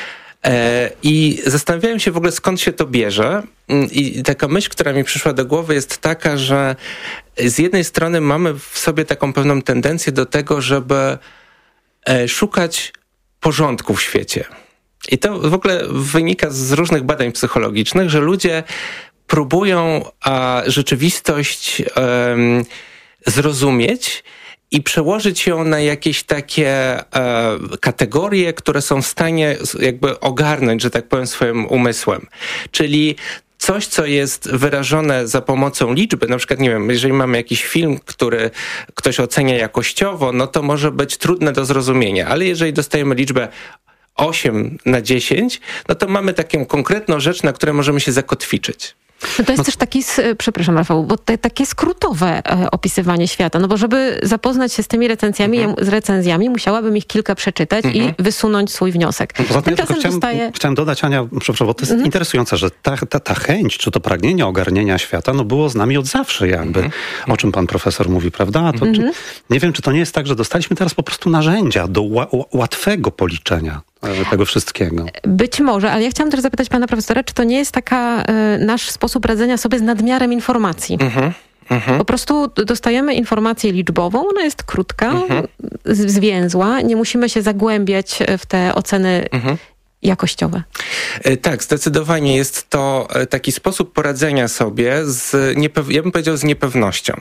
S26: I zastanawiałem się w ogóle, skąd się to bierze. I taka myśl, która mi przyszła do głowy, jest taka, że z jednej strony mamy w sobie taką pewną tendencję do tego, żeby szukać porządku w świecie. I to w ogóle wynika z różnych badań psychologicznych, że ludzie próbują rzeczywistość zrozumieć i przełożyć ją na jakieś takie kategorie, które są w stanie jakby ogarnąć, że tak powiem, swoim umysłem. Czyli coś, co jest wyrażone za pomocą liczby, na przykład, nie wiem, jeżeli mamy jakiś film, który ktoś ocenia jakościowo, no to może być trudne do zrozumienia, ale jeżeli dostajemy liczbę 8 na 10, no to mamy taką konkretną rzecz, na której możemy się zakotwiczyć.
S3: No to jest też taki, przepraszam Rafał, bo takie skrótowe opisywanie świata, no bo żeby zapoznać się z tymi recenzjami, musiałabym ich kilka przeczytać i wysunąć swój wniosek.
S2: Tymczasem chciałem dodać, Ania, bo to jest interesujące, że ta chęć, czy to pragnienie ogarnienia świata, no było z nami od zawsze jakby, o czym pan profesor mówi, prawda? To, nie wiem, czy to nie jest tak, że dostaliśmy teraz po prostu narzędzia do łatwego policzenia tego wszystkiego.
S3: Być może, ale ja chciałam też zapytać pana profesora, czy to nie jest taka nasz sposób radzenia sobie z nadmiarem informacji? Po prostu dostajemy informację liczbową, ona jest krótka, zwięzła, nie musimy się zagłębiać w te oceny jakościowe.
S26: Tak, zdecydowanie jest to taki sposób poradzenia sobie ja bym powiedział, z niepewnością.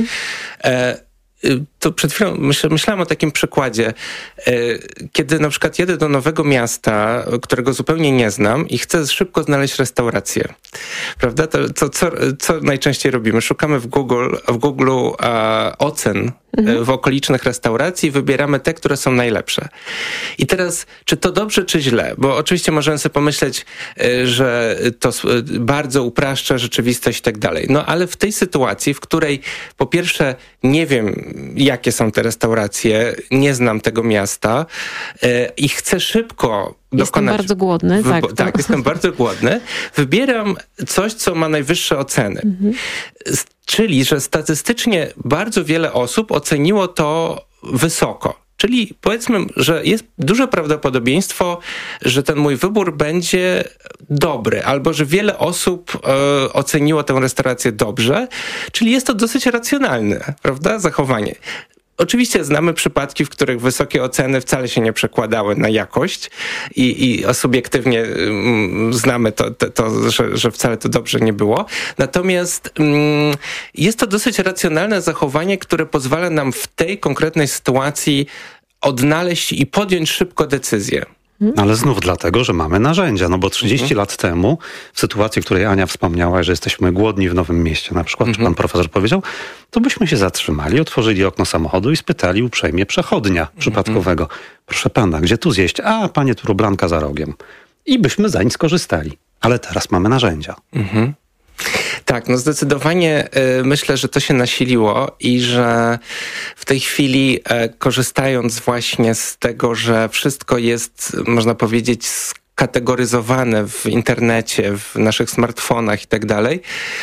S26: To przed chwilą myślałem o takim przykładzie, kiedy na przykład jedę do nowego miasta, którego zupełnie nie znam i chcę szybko znaleźć restaurację. Prawda? Co najczęściej robimy? Szukamy w Google ocen w okolicznych restauracji i wybieramy te, które są najlepsze. I teraz, czy to dobrze, czy źle? Bo oczywiście możemy sobie pomyśleć, że to bardzo upraszcza rzeczywistość i tak dalej. No ale w tej sytuacji, w której po pierwsze nie wiem, jakie są te restauracje, nie znam tego miasta i chcę szybko
S3: Jestem bardzo głodny.
S26: Tak, jestem bardzo głodny. Wybieram coś, co ma najwyższe oceny. Czyli, że statystycznie bardzo wiele osób oceniło to wysoko. Czyli powiedzmy, że jest duże prawdopodobieństwo, że ten mój wybór będzie dobry, albo że wiele osób oceniło tę restaurację dobrze, czyli jest to dosyć racjonalne, prawda, zachowanie. Oczywiście znamy przypadki, w których wysokie oceny wcale się nie przekładały na jakość i subiektywnie znamy to że wcale to dobrze nie było. Natomiast jest to dosyć racjonalne zachowanie, które pozwala nam w tej konkretnej sytuacji odnaleźć i podjąć szybko decyzję.
S2: Ale znów dlatego, że mamy narzędzia, no bo 30 lat temu, w sytuacji, w której Ania wspomniała, że jesteśmy głodni w Nowym Mieście na przykład, czy pan profesor powiedział, to byśmy się zatrzymali, otworzyli okno samochodu i spytali uprzejmie przechodnia przypadkowego. Proszę pana, gdzie tu zjeść? A, panie Turublanka za rogiem. I byśmy zań skorzystali. Ale teraz mamy narzędzia.
S26: Tak, no zdecydowanie myślę, że to się nasiliło i że w tej chwili korzystając właśnie z tego, że wszystko jest, można powiedzieć, skategoryzowane w internecie, w naszych smartfonach i tak dalej,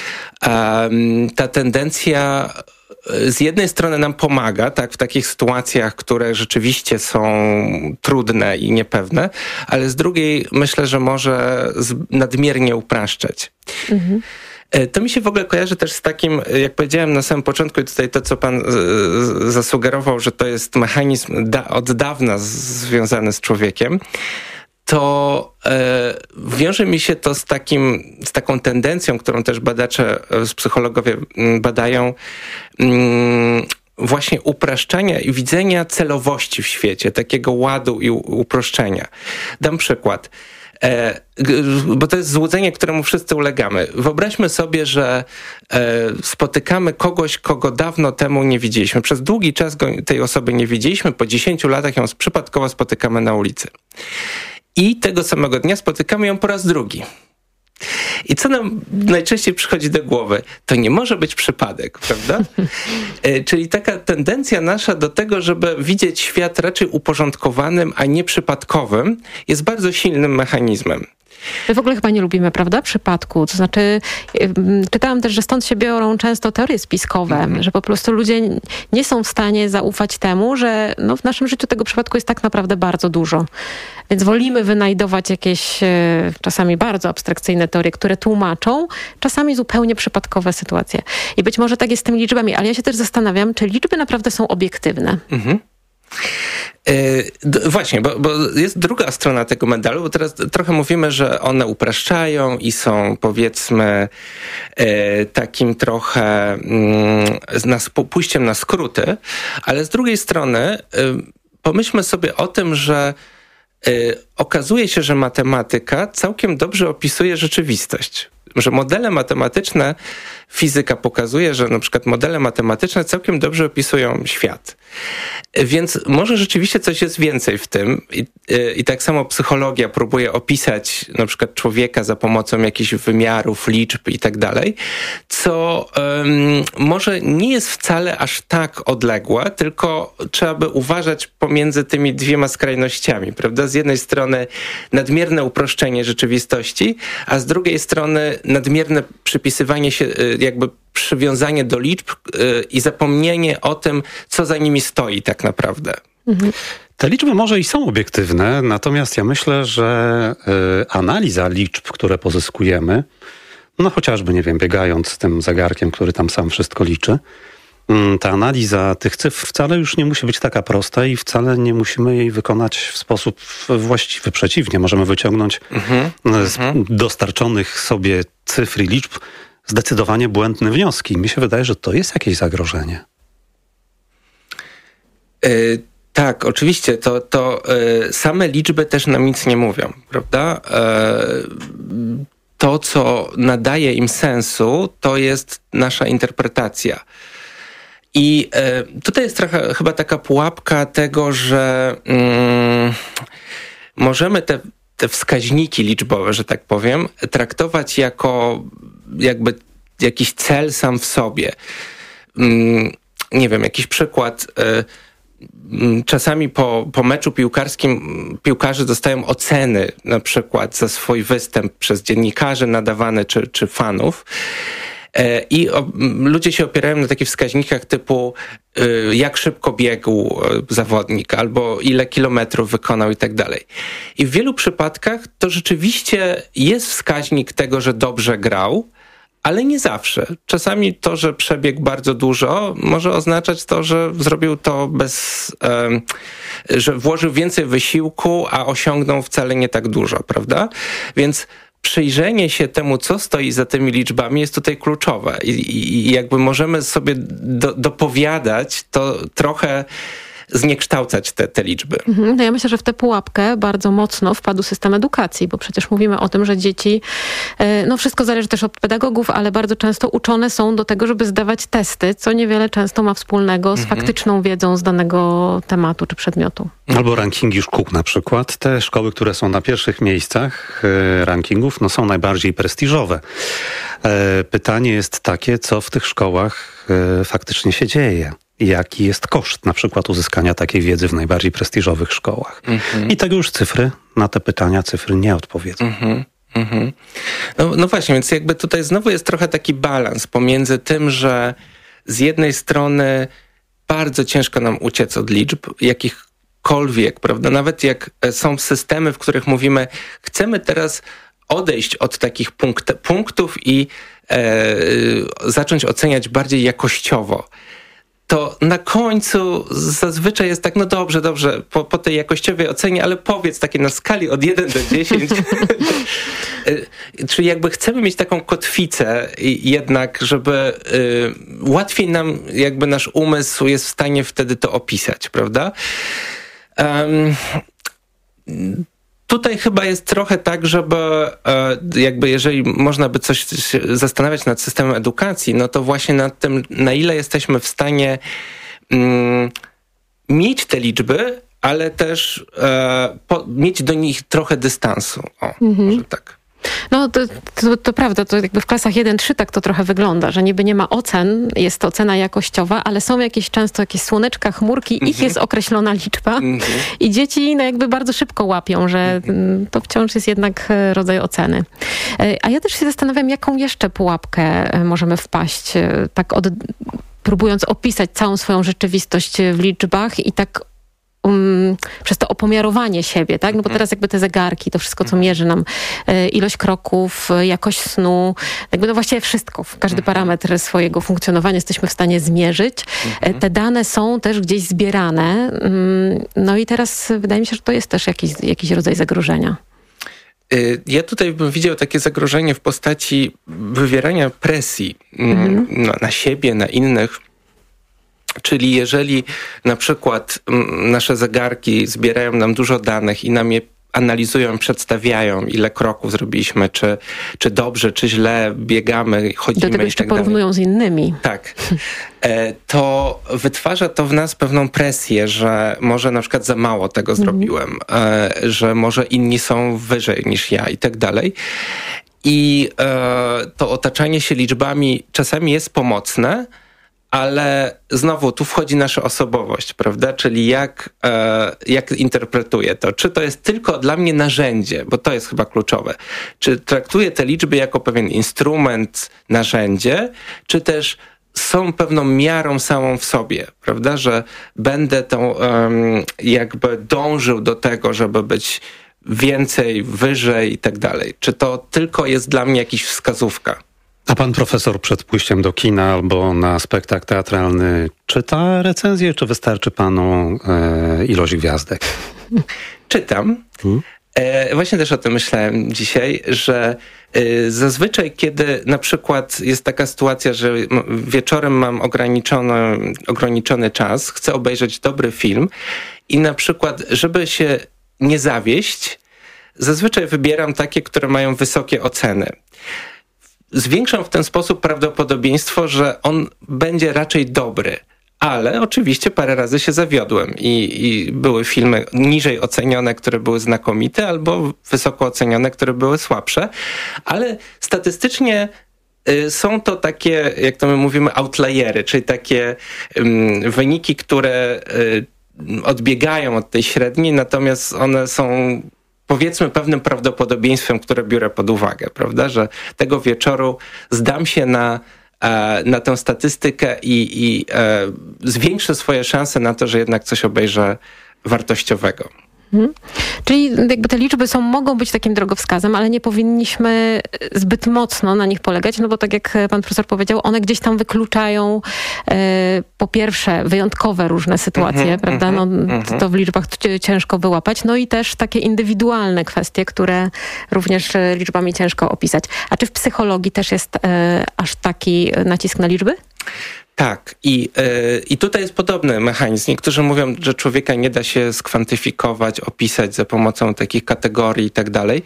S26: ta tendencja z jednej strony nam pomaga, tak, w takich sytuacjach, które rzeczywiście są trudne i niepewne, ale z drugiej myślę, że może nadmiernie upraszczać. To mi się w ogóle kojarzy też z takim, jak powiedziałem na samym początku i tutaj to, co pan zasugerował, że to jest mechanizm od dawna związany z człowiekiem, to wiąże mi się to z taką tendencją, którą też psychologowie badają, właśnie upraszczania i widzenia celowości w świecie, takiego ładu i uproszczenia. Dam przykład. Bo to jest złudzenie, któremu wszyscy ulegamy. Wyobraźmy sobie, że spotykamy kogoś, kogo dawno temu nie widzieliśmy. Przez długi czas tej osoby nie widzieliśmy, po 10 latach ją przypadkowo spotykamy na ulicy. I tego samego dnia spotykamy ją po raz drugi. I co nam najczęściej przychodzi do głowy? To nie może być przypadek, prawda? Czyli taka tendencja nasza do tego, żeby widzieć świat raczej uporządkowanym, a nie przypadkowym, jest bardzo silnym mechanizmem.
S3: My w ogóle chyba nie lubimy, prawda, przypadku. To znaczy, czytałam też, że stąd się biorą często teorie spiskowe, że po prostu ludzie nie są w stanie zaufać temu, że no, w naszym życiu tego przypadku jest tak naprawdę bardzo dużo. Więc wolimy wynajdować jakieś czasami bardzo abstrakcyjne teorie, które tłumaczą czasami zupełnie przypadkowe sytuacje. I być może tak jest z tymi liczbami, ale ja się też zastanawiam, czy liczby naprawdę są obiektywne.
S26: Właśnie, bo jest druga strona tego medalu, bo teraz trochę mówimy, że one upraszczają i są, powiedzmy, takim trochę pójściem na skróty, ale z drugiej strony pomyślmy sobie o tym, że okazuje się, że matematyka całkiem dobrze opisuje rzeczywistość. że modele matematyczne, fizyka pokazuje, że na przykład modele matematyczne całkiem dobrze opisują świat. Więc może rzeczywiście coś jest więcej w tym i tak samo psychologia próbuje opisać na przykład człowieka za pomocą jakichś wymiarów, liczb i tak dalej, co może nie jest wcale aż tak odległe, tylko trzeba by uważać pomiędzy tymi dwiema skrajnościami, prawda? Z jednej strony nadmierne uproszczenie rzeczywistości, a z drugiej strony nadmierne przypisywanie się, jakby przywiązanie do liczb i zapomnienie o tym, co za nimi stoi tak naprawdę.
S2: Te liczby może i są obiektywne, natomiast ja myślę, że analiza liczb, które pozyskujemy, no chociażby, nie wiem, biegając z tym zegarkiem, który tam sam wszystko liczy, ta analiza tych cyfr wcale już nie musi być taka prosta i wcale nie musimy jej wykonać w sposób właściwy. Przeciwnie, możemy wyciągnąć z dostarczonych sobie cyfr i liczb zdecydowanie błędne wnioski. Mi się wydaje, że to jest jakieś zagrożenie.
S26: Tak, oczywiście. To same liczby też nam nic nie mówią, prawda? To, co nadaje im sensu, to jest nasza interpretacja. I tutaj jest trochę chyba taka pułapka tego, że możemy te wskaźniki liczbowe, że tak powiem, traktować jako jakby jakiś cel sam w sobie. Nie wiem, jakiś przykład. Czasami po meczu piłkarskim piłkarze dostają oceny na przykład za swój występ przez dziennikarzy nadawane czy fanów. I ludzie się opierają na takich wskaźnikach typu jak szybko biegł zawodnik albo ile kilometrów wykonał i tak dalej. I w wielu przypadkach to rzeczywiście jest wskaźnik tego, że dobrze grał, ale nie zawsze. Czasami to, że przebiegł bardzo dużo, może oznaczać to, że zrobił to że włożył więcej wysiłku, a osiągnął wcale nie tak dużo, prawda? Więc przyjrzenie się temu, co stoi za tymi liczbami, jest tutaj kluczowe. I jakby możemy sobie dopowiadać, to trochę zniekształcać te liczby.
S3: No ja myślę, że w tę pułapkę bardzo mocno wpadł system edukacji, bo przecież mówimy o tym, że dzieci, no wszystko zależy też od pedagogów, ale bardzo często uczone są do tego, żeby zdawać testy, co niewiele często ma wspólnego z faktyczną wiedzą z danego tematu czy przedmiotu.
S2: Albo rankingi szkół na przykład. Te szkoły, które są na pierwszych miejscach rankingów, no są najbardziej prestiżowe. Pytanie jest takie, co w tych szkołach faktycznie się dzieje. Jaki jest koszt na przykład uzyskania takiej wiedzy w najbardziej prestiżowych szkołach. I tego już na te pytania cyfry nie odpowiedzą.
S26: No właśnie, więc jakby tutaj znowu jest trochę taki balans pomiędzy tym, że z jednej strony bardzo ciężko nam uciec od liczb, jakichkolwiek, prawda? Nawet jak są systemy, w których mówimy, chcemy teraz odejść od takich punktów i zacząć oceniać bardziej jakościowo. To na końcu zazwyczaj jest tak, no dobrze, po tej jakościowej ocenie, ale powiedz takie na skali od 1 do 10. Czyli jakby chcemy mieć taką kotwicę jednak, żeby łatwiej nam, jakby nasz umysł jest w stanie wtedy to opisać, prawda? Tutaj chyba jest trochę tak, żeby jakby jeżeli można by coś zastanawiać nad systemem edukacji, no to właśnie nad tym, na ile jesteśmy w stanie mieć te liczby, ale też mieć do nich trochę dystansu. Może tak.
S3: No to prawda, to jakby w klasach 1-3 tak to trochę wygląda, że niby nie ma ocen, jest to ocena jakościowa, ale są często jakieś słoneczka, chmurki, ich jest określona liczba i dzieci no jakby bardzo szybko łapią, że to wciąż jest jednak rodzaj oceny. A ja też się zastanawiam, jaką jeszcze pułapkę możemy wpaść, tak próbując opisać całą swoją rzeczywistość w liczbach i tak przez to opomiarowanie siebie, tak? No bo teraz jakby te zegarki, to wszystko, co mierzy nam ilość kroków, jakość snu, jakby no właściwie wszystko, każdy parametr swojego funkcjonowania jesteśmy w stanie zmierzyć. Te dane są też gdzieś zbierane. No i teraz wydaje mi się, że to jest też jakiś rodzaj zagrożenia.
S26: Ja tutaj bym widział takie zagrożenie w postaci wywierania presji na siebie, na innych. Czyli jeżeli na przykład nasze zegarki zbierają nam dużo danych i nam je analizują, przedstawiają, ile kroków zrobiliśmy, czy dobrze, czy źle biegamy, chodzimy.
S3: Do tego jeszcze
S26: i tak
S3: porównują
S26: dalej.
S3: z innymi.
S26: Tak. To wytwarza to w nas pewną presję, że może na przykład za mało tego zrobiłem, że może inni są wyżej niż ja i tak dalej. I to otaczanie się liczbami czasami jest pomocne, ale znowu tu wchodzi nasza osobowość, prawda? Czyli jak interpretuję to. Czy to jest tylko dla mnie narzędzie, bo to jest chyba kluczowe. Czy traktuję te liczby jako pewien instrument, narzędzie, czy też są pewną miarą samą w sobie, prawda? Że będę tą jakby dążył do tego, żeby być więcej, wyżej i tak dalej. Czy to tylko jest dla mnie jakaś wskazówka?
S2: A pan profesor przed pójściem do kina albo na spektakl teatralny czyta recenzję, czy wystarczy panu ilość gwiazdek?
S26: Czytam. Właśnie też o tym myślałem dzisiaj, że zazwyczaj, kiedy na przykład jest taka sytuacja, że wieczorem mam ograniczony czas, chcę obejrzeć dobry film i na przykład, żeby się nie zawieść, zazwyczaj wybieram takie, które mają wysokie oceny. Zwiększam w ten sposób prawdopodobieństwo, że on będzie raczej dobry. Ale oczywiście parę razy się zawiodłem i były filmy niżej ocenione, które były znakomite, albo wysoko ocenione, które były słabsze. Ale statystycznie są to takie, jak to my mówimy, outliery, czyli takie wyniki, które odbiegają od tej średniej, natomiast one są, powiedzmy, pewnym prawdopodobieństwem, które biorę pod uwagę, prawda? Że tego wieczoru zdam się na tę statystykę i zwiększę swoje szanse na to, że jednak coś obejrzę wartościowego.
S3: Czyli jakby te liczby mogą być takim drogowskazem, ale nie powinniśmy zbyt mocno na nich polegać, no bo tak jak pan profesor powiedział, one gdzieś tam wykluczają po pierwsze wyjątkowe różne sytuacje, prawda? To w liczbach ciężko wyłapać, no i też takie indywidualne kwestie, które również liczbami ciężko opisać. A czy w psychologii też jest aż taki nacisk na liczby?
S26: Tak. I tutaj jest podobny mechanizm. Niektórzy mówią, że człowieka nie da się skwantyfikować, opisać za pomocą takich kategorii i tak dalej.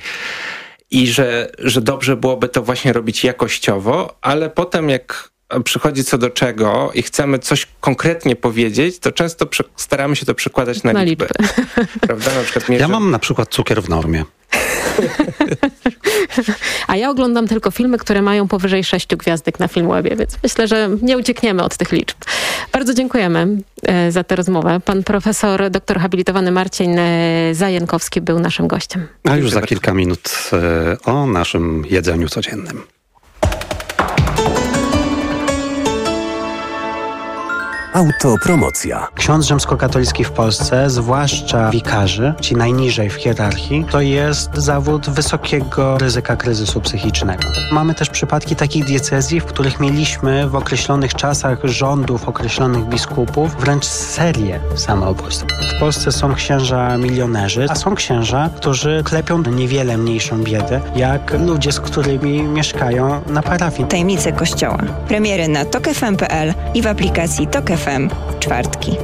S26: I że dobrze byłoby to właśnie robić jakościowo, ale potem jak przychodzi co do czego i chcemy coś konkretnie powiedzieć, to często staramy się to przekładać na liczby. Prawda? Na przykład
S2: ja mam na przykład cukier w normie.
S3: A ja oglądam tylko filmy, które mają powyżej 6 gwiazdek na Filmwebie, więc myślę, że nie uciekniemy od tych liczb. Bardzo dziękujemy za tę rozmowę. Pan profesor, doktor habilitowany Marcin Zajękowski był naszym gościem.
S2: A już za kilka minut o naszym jedzeniu codziennym.
S5: Autopromocja.
S10: Ksiądz rzymskokatolicki w Polsce, zwłaszcza wikarzy, ci najniżej w hierarchii, to jest zawód wysokiego ryzyka kryzysu psychicznego. Mamy też przypadki takich diecezji, w których mieliśmy w określonych czasach rządów określonych biskupów wręcz serię samobójstw. W Polsce są księża milionerzy, a są księża, którzy klepią niewiele mniejszą biedę, jak ludzie, z którymi mieszkają na parafii.
S11: Tajemnice Kościoła. Premiery na tokefm.pl i w aplikacji Tok FM w czwartki.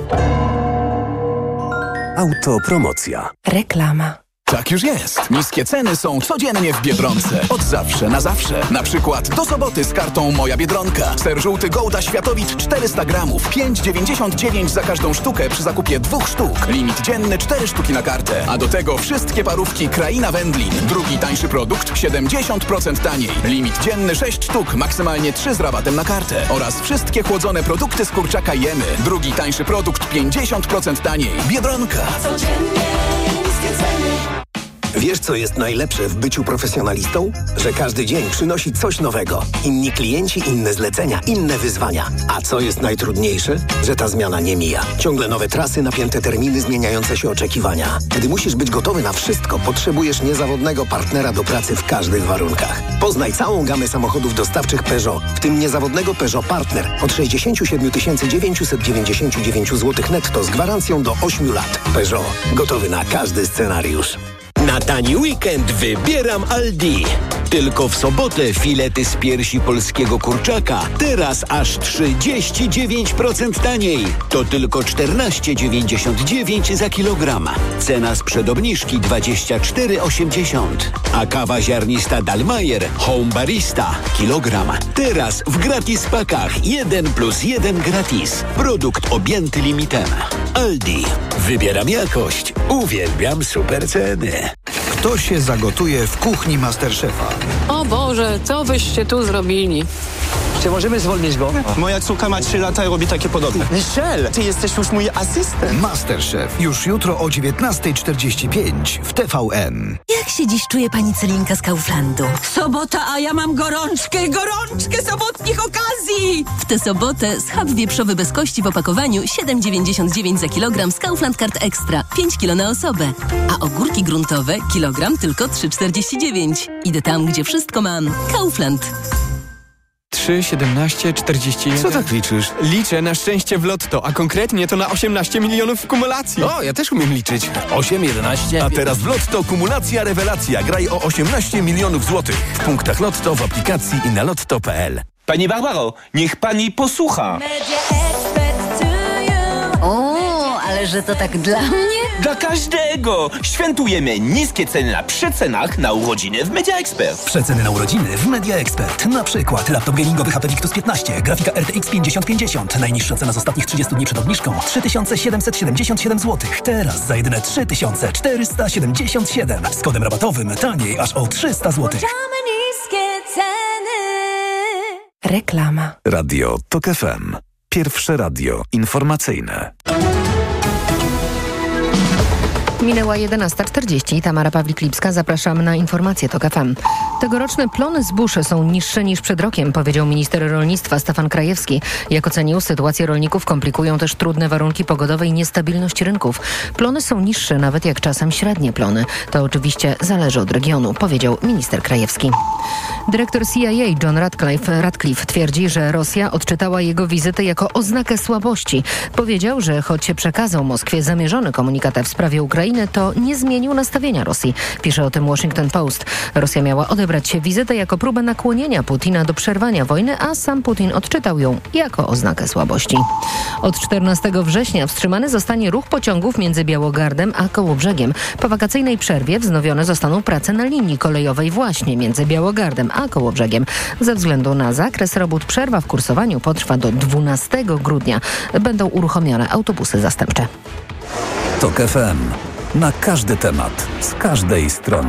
S5: Autopromocja.
S11: Reklama.
S8: Tak już jest. Niskie ceny są codziennie w Biedronce. Od zawsze na zawsze. Na przykład do soboty z kartą Moja Biedronka. Ser żółty Gouda Światowicz 400 gramów. 5,99 za każdą sztukę przy zakupie 2 sztuk. Limit dzienny 4 sztuki na kartę. A do tego wszystkie parówki Kraina Wędlin. Drugi tańszy produkt 70% taniej. Limit dzienny 6 sztuk. Maksymalnie 3 z rabatem na kartę. Oraz wszystkie chłodzone produkty z kurczaka Jemy. Drugi tańszy produkt 50% taniej. Biedronka. Codziennie niskie ceny.
S23: Wiesz, co jest najlepsze w byciu profesjonalistą? Że każdy dzień przynosi coś nowego. Inni klienci, inne zlecenia, inne wyzwania. A co jest najtrudniejsze? Że ta zmiana nie mija. Ciągle nowe trasy, napięte terminy, zmieniające się oczekiwania. Gdy musisz być gotowy na wszystko, potrzebujesz niezawodnego partnera do pracy w każdych warunkach. Poznaj całą gamę samochodów dostawczych Peugeot, w tym niezawodnego Peugeot Partner od 67 999 zł netto z gwarancją do 8 lat. Peugeot. Gotowy na każdy scenariusz.
S5: Na tani weekend wybieram Aldi. Tylko w sobotę filety z piersi polskiego kurczaka. Teraz aż 39% taniej. To tylko 14,99 za kilogram. Cena sprzed obniżki 24,80. A kawa ziarnista Dalmayer Home Barista kilogram. Teraz w gratis pakach 1+1 gratis. Produkt objęty limitem. Aldi. Wybieram jakość. Uwielbiam super ceny.
S13: Kto się zagotuje w kuchni MasterChefa?
S14: O Boże, co wyście tu zrobili?
S18: Czy możemy zwolnić go? Moja córka ma 3 lata i robi takie podobne. Michel, ty jesteś już mój asystent.
S13: MasterChef już jutro o 19:45 w TVN.
S7: Jak się dziś czuje pani Celinka z Kauflandu? Sobota, a ja mam gorączkę sobotnich okazji! W tę sobotę schab wieprzowy bez kości w opakowaniu 7,99 za kilogram z Kaufland Card Extra. 5 kilo na osobę. A ogórki gruntowe kilogram tylko 3,49. Idę tam, gdzie wszystko mam. Kaufland.
S19: 3, 17, 41.
S18: Co tak liczysz?
S19: Liczę na szczęście w lotto, a konkretnie to na 18 milionów w kumulacji.
S18: O, ja też umiem liczyć.
S19: 8, 11...
S20: A teraz w lotto kumulacja rewelacja. Graj o 18 milionów złotych. W punktach lotto, w aplikacji i na lotto.pl.
S18: Pani Barbaro, niech pani posłucha.
S7: O, ale że to tak dla mnie?
S18: Dla każdego! Świętujemy niskie ceny na przecenach na urodziny w Media Expert.
S20: Przeceny na urodziny w Media Expert. Na przykład laptop gamingowy HP Victus 15, grafika RTX 5050. Najniższa cena z ostatnich 30 dni przed obniżką 3777 zł. Teraz za jedyne 3477. Z kodem rabatowym taniej aż o 300 zł.
S7: Niskie ceny.
S17: Reklama.
S16: Radio TOK FM. Pierwsze radio informacyjne.
S17: Minęła 11:40. Tamara Pawlik-Lipska. Zapraszam na informacje TOK FM. Tegoroczne plony zbóż są niższe niż przed rokiem, powiedział minister rolnictwa Stefan Krajewski. Jak ocenił, sytuację rolników komplikują też trudne warunki pogodowe i niestabilność rynków. Plony są niższe nawet jak czasem średnie plony. To oczywiście zależy od regionu, powiedział minister Krajewski. Dyrektor CIA John Ratcliffe twierdzi, że Rosja odczytała jego wizytę jako oznakę słabości. Powiedział, że choć przekazał Moskwie zamierzony komunikat w sprawie Ukrainy, to nie zmienił nastawienia Rosji. Pisze o tym Washington Post. Rosja miała odebrać wizytę jako próbę nakłonienia Putina do przerwania wojny, a sam Putin odczytał ją jako oznakę słabości. Od 14 września wstrzymany zostanie ruch pociągów między Białogardem a Kołobrzegiem. Po wakacyjnej przerwie wznowione zostaną prace na linii kolejowej właśnie między Białogardem a Kołobrzegiem. Ze względu na zakres robót przerwa w kursowaniu potrwa do 12 grudnia. Będą uruchomione autobusy zastępcze.
S16: TOK FM. Na każdy temat, z każdej strony.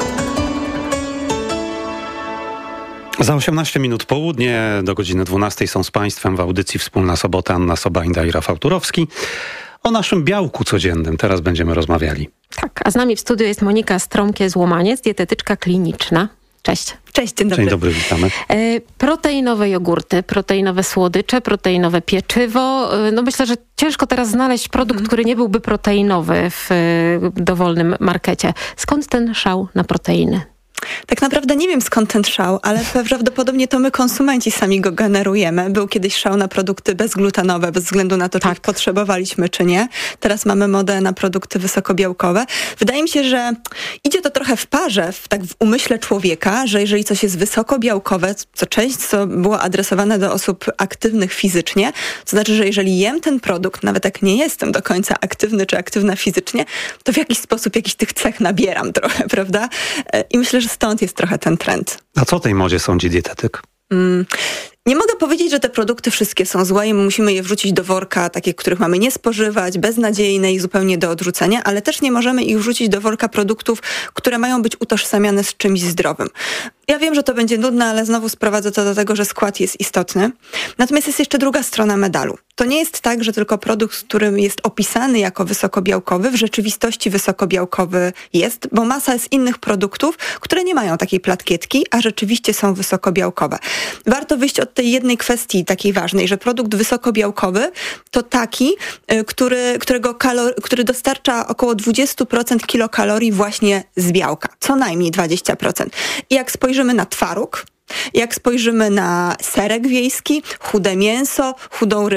S2: Za 18 minut południe do godziny 12 są z Państwem w audycji Wspólna Sobota Anna Sobajda i Rafał Turowski. O naszym białku codziennym teraz będziemy rozmawiali.
S3: Tak, a z nami w studiu jest Monika Stromkie-Złomaniec, dietetyczka kliniczna. Cześć.
S20: Cześć, dzień dobry.
S2: Dzień dobry, witamy.
S3: Proteinowe jogurty, proteinowe słodycze, proteinowe pieczywo. No myślę, że ciężko teraz znaleźć produkt, który nie byłby proteinowy w dowolnym markecie. Skąd ten szał na proteiny?
S20: Tak naprawdę nie wiem skąd ten szał, ale prawdopodobnie to my konsumenci sami go generujemy. Był kiedyś szał na produkty bezglutenowe, bez względu na to, czy ich potrzebowaliśmy, czy nie. Teraz mamy modę na produkty wysokobiałkowe. Wydaje mi się, że idzie to trochę w parze, w umyśle człowieka, że jeżeli coś jest wysokobiałkowe, co część co było adresowane do osób aktywnych fizycznie, to znaczy, że jeżeli jem ten produkt, nawet jak nie jestem do końca aktywny czy aktywna fizycznie, to w jakiś sposób jakichś tych cech nabieram trochę, prawda? I myślę, że stąd jest trochę ten trend.
S2: A co o tej modzie sądzi dietetyk?
S20: Nie mogę powiedzieć, że te produkty wszystkie są złe i musimy je wrzucić do worka, takich, których mamy nie spożywać, beznadziejne i zupełnie do odrzucenia, ale też nie możemy ich wrzucić do worka produktów, które mają być utożsamiane z czymś zdrowym. Ja wiem, że to będzie nudne, ale znowu sprowadzę to do tego, że skład jest istotny. Natomiast jest jeszcze druga strona medalu. To nie jest tak, że tylko produkt, który jest opisany jako wysokobiałkowy, w rzeczywistości wysokobiałkowy jest, bo masa jest innych produktów, które nie mają takiej platkietki, a rzeczywiście są wysokobiałkowe. Warto wyjść od tej jednej kwestii takiej ważnej, że produkt wysokobiałkowy to taki, który dostarcza około 20% kilokalorii właśnie z białka. Co najmniej 20%. I jak spojrzymy na twaróg, jak spojrzymy na serek wiejski, chude mięso, chudą rybę,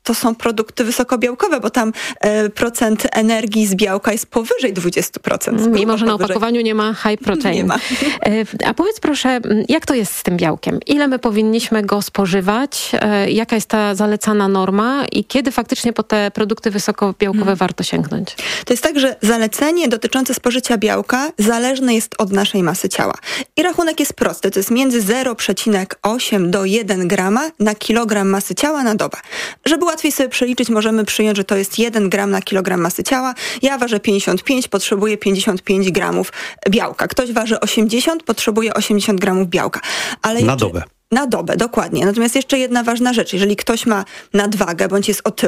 S20: to są produkty wysokobiałkowe, bo tam procent energii z białka jest powyżej 20%.
S3: Mimo, że na opakowaniu nie ma high protein.
S20: Nie ma.
S3: A powiedz proszę, jak to jest z tym białkiem? Ile my powinniśmy go spożywać? Jaka jest ta zalecana norma i kiedy faktycznie po te produkty wysokobiałkowe warto sięgnąć?
S20: To jest tak, że zalecenie dotyczące spożycia białka zależne jest od naszej masy ciała. I rachunek jest prosty. To jest między 0,8 do 1 grama na kilogram masy ciała na dobę. Żeby łatwiej sobie przeliczyć, możemy przyjąć, że to jest 1 gram na kilogram masy ciała. Ja ważę 55, potrzebuję 55 gramów białka. Ktoś waży 80, potrzebuje 80 gramów białka. Ale
S2: na dobę.
S20: Na dobę, dokładnie. Natomiast jeszcze jedna ważna rzecz. Jeżeli ktoś ma nadwagę bądź jest otyły,